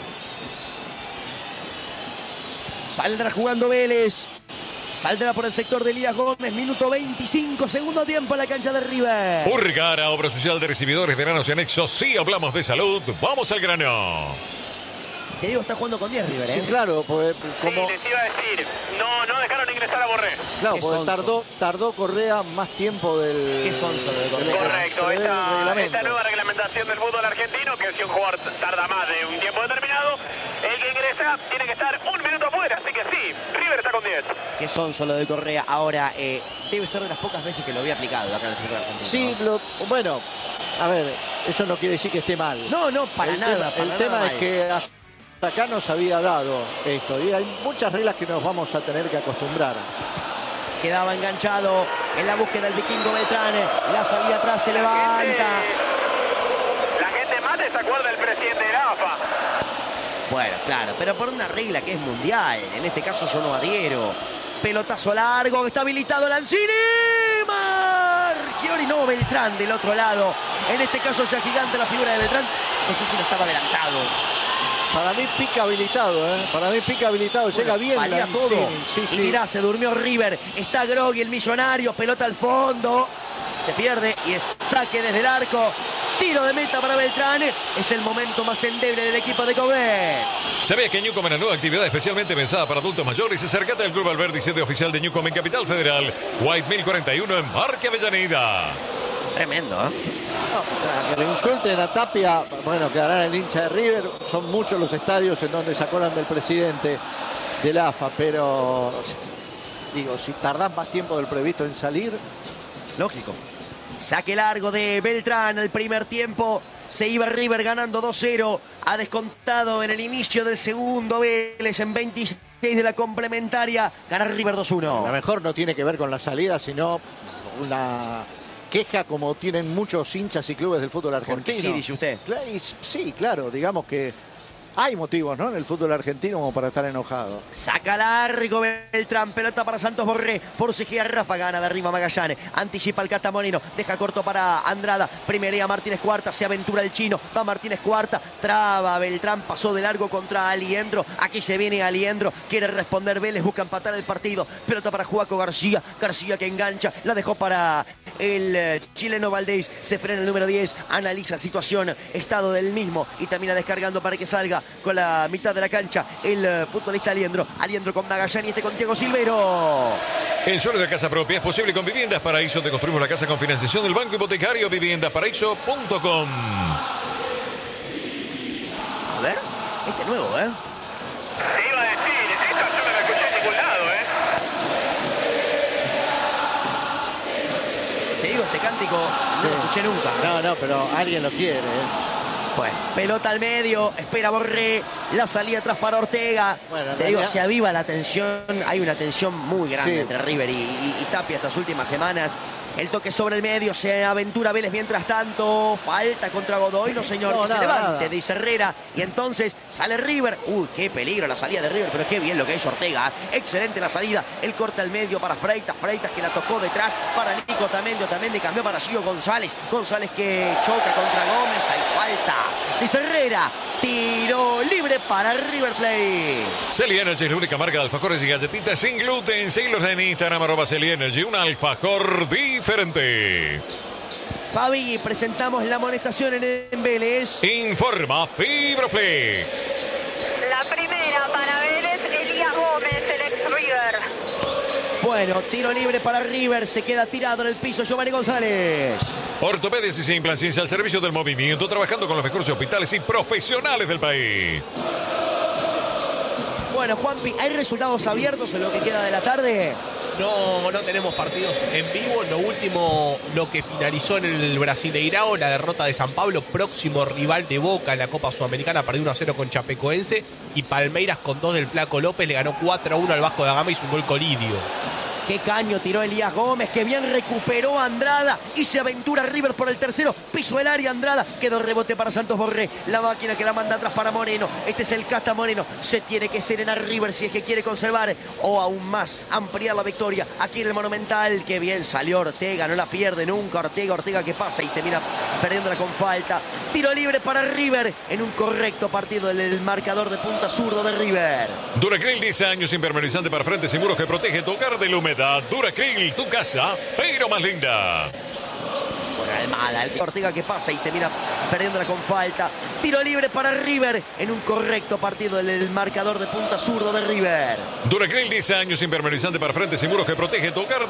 Speaker 2: Saldrá jugando Vélez. Saldrá por el sector de Elías Gómez. Minuto veinticinco, segundo tiempo en la cancha de River.
Speaker 3: Urgara, obra social de recibidores, veranos y anexos. Sí, hablamos de salud. Vamos al grano.
Speaker 2: Te digo, está jugando con diez River, ¿eh?
Speaker 1: Sí, claro, pues, como...
Speaker 5: Sí, les iba a decir, no, no dejaron ingresar a Borré.
Speaker 1: Claro,
Speaker 2: Qué
Speaker 1: porque
Speaker 2: sonso.
Speaker 1: tardó, tardó Correa más tiempo del...
Speaker 2: Qué sonso lo de Correa.
Speaker 5: Correcto,
Speaker 1: del
Speaker 5: esta,
Speaker 1: reglamento.
Speaker 5: esta nueva reglamentación del fútbol argentino, que si un jugador tarda más de un tiempo determinado, el que ingresa tiene que estar un minuto afuera, así que sí, River está con diez.
Speaker 2: Qué sonso lo de Correa. Ahora, eh, debe ser de las pocas veces que lo había aplicado acá en el fútbol argentino.
Speaker 1: Sí,
Speaker 2: ¿no?
Speaker 1: lo, bueno, a ver, eso no quiere decir que esté mal.
Speaker 2: No, no, para
Speaker 1: el
Speaker 2: nada,
Speaker 1: tema,
Speaker 2: para
Speaker 1: El
Speaker 2: nada
Speaker 1: tema
Speaker 2: mal.
Speaker 1: es que hasta acá nos había dado esto, y hay muchas reglas que nos vamos a tener que acostumbrar.
Speaker 2: Quedaba enganchado en la búsqueda del vikingo Beltrán. La salida atrás se levanta.
Speaker 5: La gente mate se acuerda del presidente de la A F A.
Speaker 2: Bueno, claro, pero por una regla que es mundial. En este caso yo no adhiero. Pelotazo largo, está habilitado Lanzini. Marchiori, no, Beltrán del otro lado. En este caso ya gigante la figura de Beltrán. No sé si no estaba adelantado.
Speaker 1: Para mí pica habilitado, ¿eh? Para mí pica habilitado, llega bien
Speaker 2: Valía
Speaker 1: Lanzini.
Speaker 2: todo.
Speaker 1: Sí, sí.
Speaker 2: Y mirá, se durmió River. Está Grogui, el millonario. Pelota al fondo. Se pierde y es saque desde el arco. Tiro de meta para Beltrán. Es el momento más endeble del equipo de Coudet.
Speaker 3: ¿Sabías que Newcom es una nueva actividad especialmente pensada para adultos mayores? Acércate al Club Alberdi, sede oficial de Newcom en Capital Federal. White mil cuarenta y uno en Parque Avellaneda.
Speaker 2: Tremendo, ¿eh?
Speaker 1: No, que le insulten a Tapia, bueno, quedará el hincha de River. Son muchos los estadios en donde se acuerdan del presidente del A F A, pero digo, si tardás más tiempo del previsto en salir,
Speaker 2: lógico. Saque largo de Beltrán al primer tiempo. Se iba River ganando dos cero. Ha descontado en el inicio del segundo Vélez en veintiséis de la complementaria. Gana River dos uno.
Speaker 1: a lo mejor no tiene que ver con la salida, sino una queja como tienen muchos hinchas y clubes del fútbol argentino.
Speaker 2: Porque sí, dice usted.
Speaker 1: Cla- y Sí, claro, digamos que hay motivos, ¿no?, en el fútbol argentino como para estar enojado.
Speaker 2: Saca largo Beltrán, pelota para Santos Borré, forcejea Rafa, gana de arriba Magallanes, anticipa el Cata Moreno, deja corto para Andrada, primerea Martínez Cuarta, se aventura el chino, va Martínez Cuarta, traba Beltrán, pasó de largo contra Aliendro, aquí se viene Aliendro, quiere responder Vélez, busca empatar el partido, pelota para Juaco García, García que engancha, la dejó para el eh, chileno Valdés, se frena el número diez, analiza situación, estado del mismo y termina descargando para que salga con la mitad de la cancha el uh, futbolista Aliendro. Aliendro con Magallán y este con Diego Silvero.
Speaker 3: El sueño de casa propia es posible con Viviendas Paraíso. Te construimos la casa con financiación del Banco Hipotecario. viviendas paraíso punto com.
Speaker 2: A ver, este nuevo, ¿eh?
Speaker 5: Te iba a decir, esta yo no la escuché en ningún lado, ¿eh?
Speaker 2: Te digo, este cántico no lo escuché nunca.
Speaker 1: No, no, pero alguien lo quiere, ¿eh?
Speaker 2: Bueno, pelota al medio, espera Borré, la salida atrás para Ortega.
Speaker 1: Bueno,
Speaker 2: Te digo,
Speaker 1: realidad...
Speaker 2: se aviva la tensión, hay una tensión muy grande
Speaker 1: Sí.
Speaker 2: entre River y, y, y Tapia estas últimas semanas. El toque sobre el medio, se aventura Vélez mientras tanto. Falta contra Godoy, no señor,
Speaker 1: No,
Speaker 2: que se
Speaker 1: nada,
Speaker 2: levante,
Speaker 1: nada.
Speaker 2: dice Herrera. Y entonces sale River. Uy, qué peligro la salida de River, pero qué bien lo que hizo Ortega. Excelente la salida. Él corta al medio para Freitas. Freitas que la tocó detrás para Nico Tamendi. Tamendi cambió para Gio González. González que choca contra Gómez. Hay falta. Dice Herrera. Tiro libre para River Plate.
Speaker 3: Celi Energy es la única marca de alfajores y galletitas sin gluten. Síguelos en Instagram, arroba Celi Energy, un alfajor diferente.
Speaker 2: Fabi, presentamos la amonestación en Vélez.
Speaker 3: Informa Fibroflex.
Speaker 4: La primera para Vélez, Elías Gómez, el ex River.
Speaker 2: Bueno, tiro libre para River. Se queda tirado en el piso Giovanni González.
Speaker 3: Ortopedias y Implantes al servicio del movimiento, trabajando con los mejores hospitales y profesionales del país.
Speaker 2: Bueno, Juanpi, ¿hay resultados abiertos en lo que queda de la tarde?
Speaker 6: No, no tenemos partidos en vivo. Lo último, lo que finalizó en el Brasileirao, la derrota de San Pablo, próximo rival de Boca en la Copa Sudamericana, perdió uno a cero con Chapecoense. Y Palmeiras, con dos del Flaco López, le ganó cuatro a uno al Vasco da Gama y hizo un gol Colidio.
Speaker 2: Qué caño tiró Elías Gómez, que bien recuperó a Andrada y se aventura River por el tercero. Piso el área Andrada, quedó rebote para Santos Borré. La máquina que la manda atrás para Moreno. Este es el Casta Moreno. Se tiene que serenar River si es que quiere conservar o aún más ampliar la victoria aquí en el Monumental. Qué bien salió Ortega, no la pierde nunca. Ortega, Ortega que pasa y termina perdiéndola con falta. Tiro libre para River en un correcto partido del marcador de punta zurdo de River.
Speaker 3: Duracril, diez años, impermeabilizante para frentes y muros que protege tu hogar de la humedad. Duracril, tu casa, pero más linda.
Speaker 2: Por Almada, el Ortega que pasa y termina perdiéndola con falta. Tiro libre para River en un correcto partido del marcador de punta zurdo de River.
Speaker 3: Duracril, diez años, impermeabilizante para frentes y muros que protege tu hogar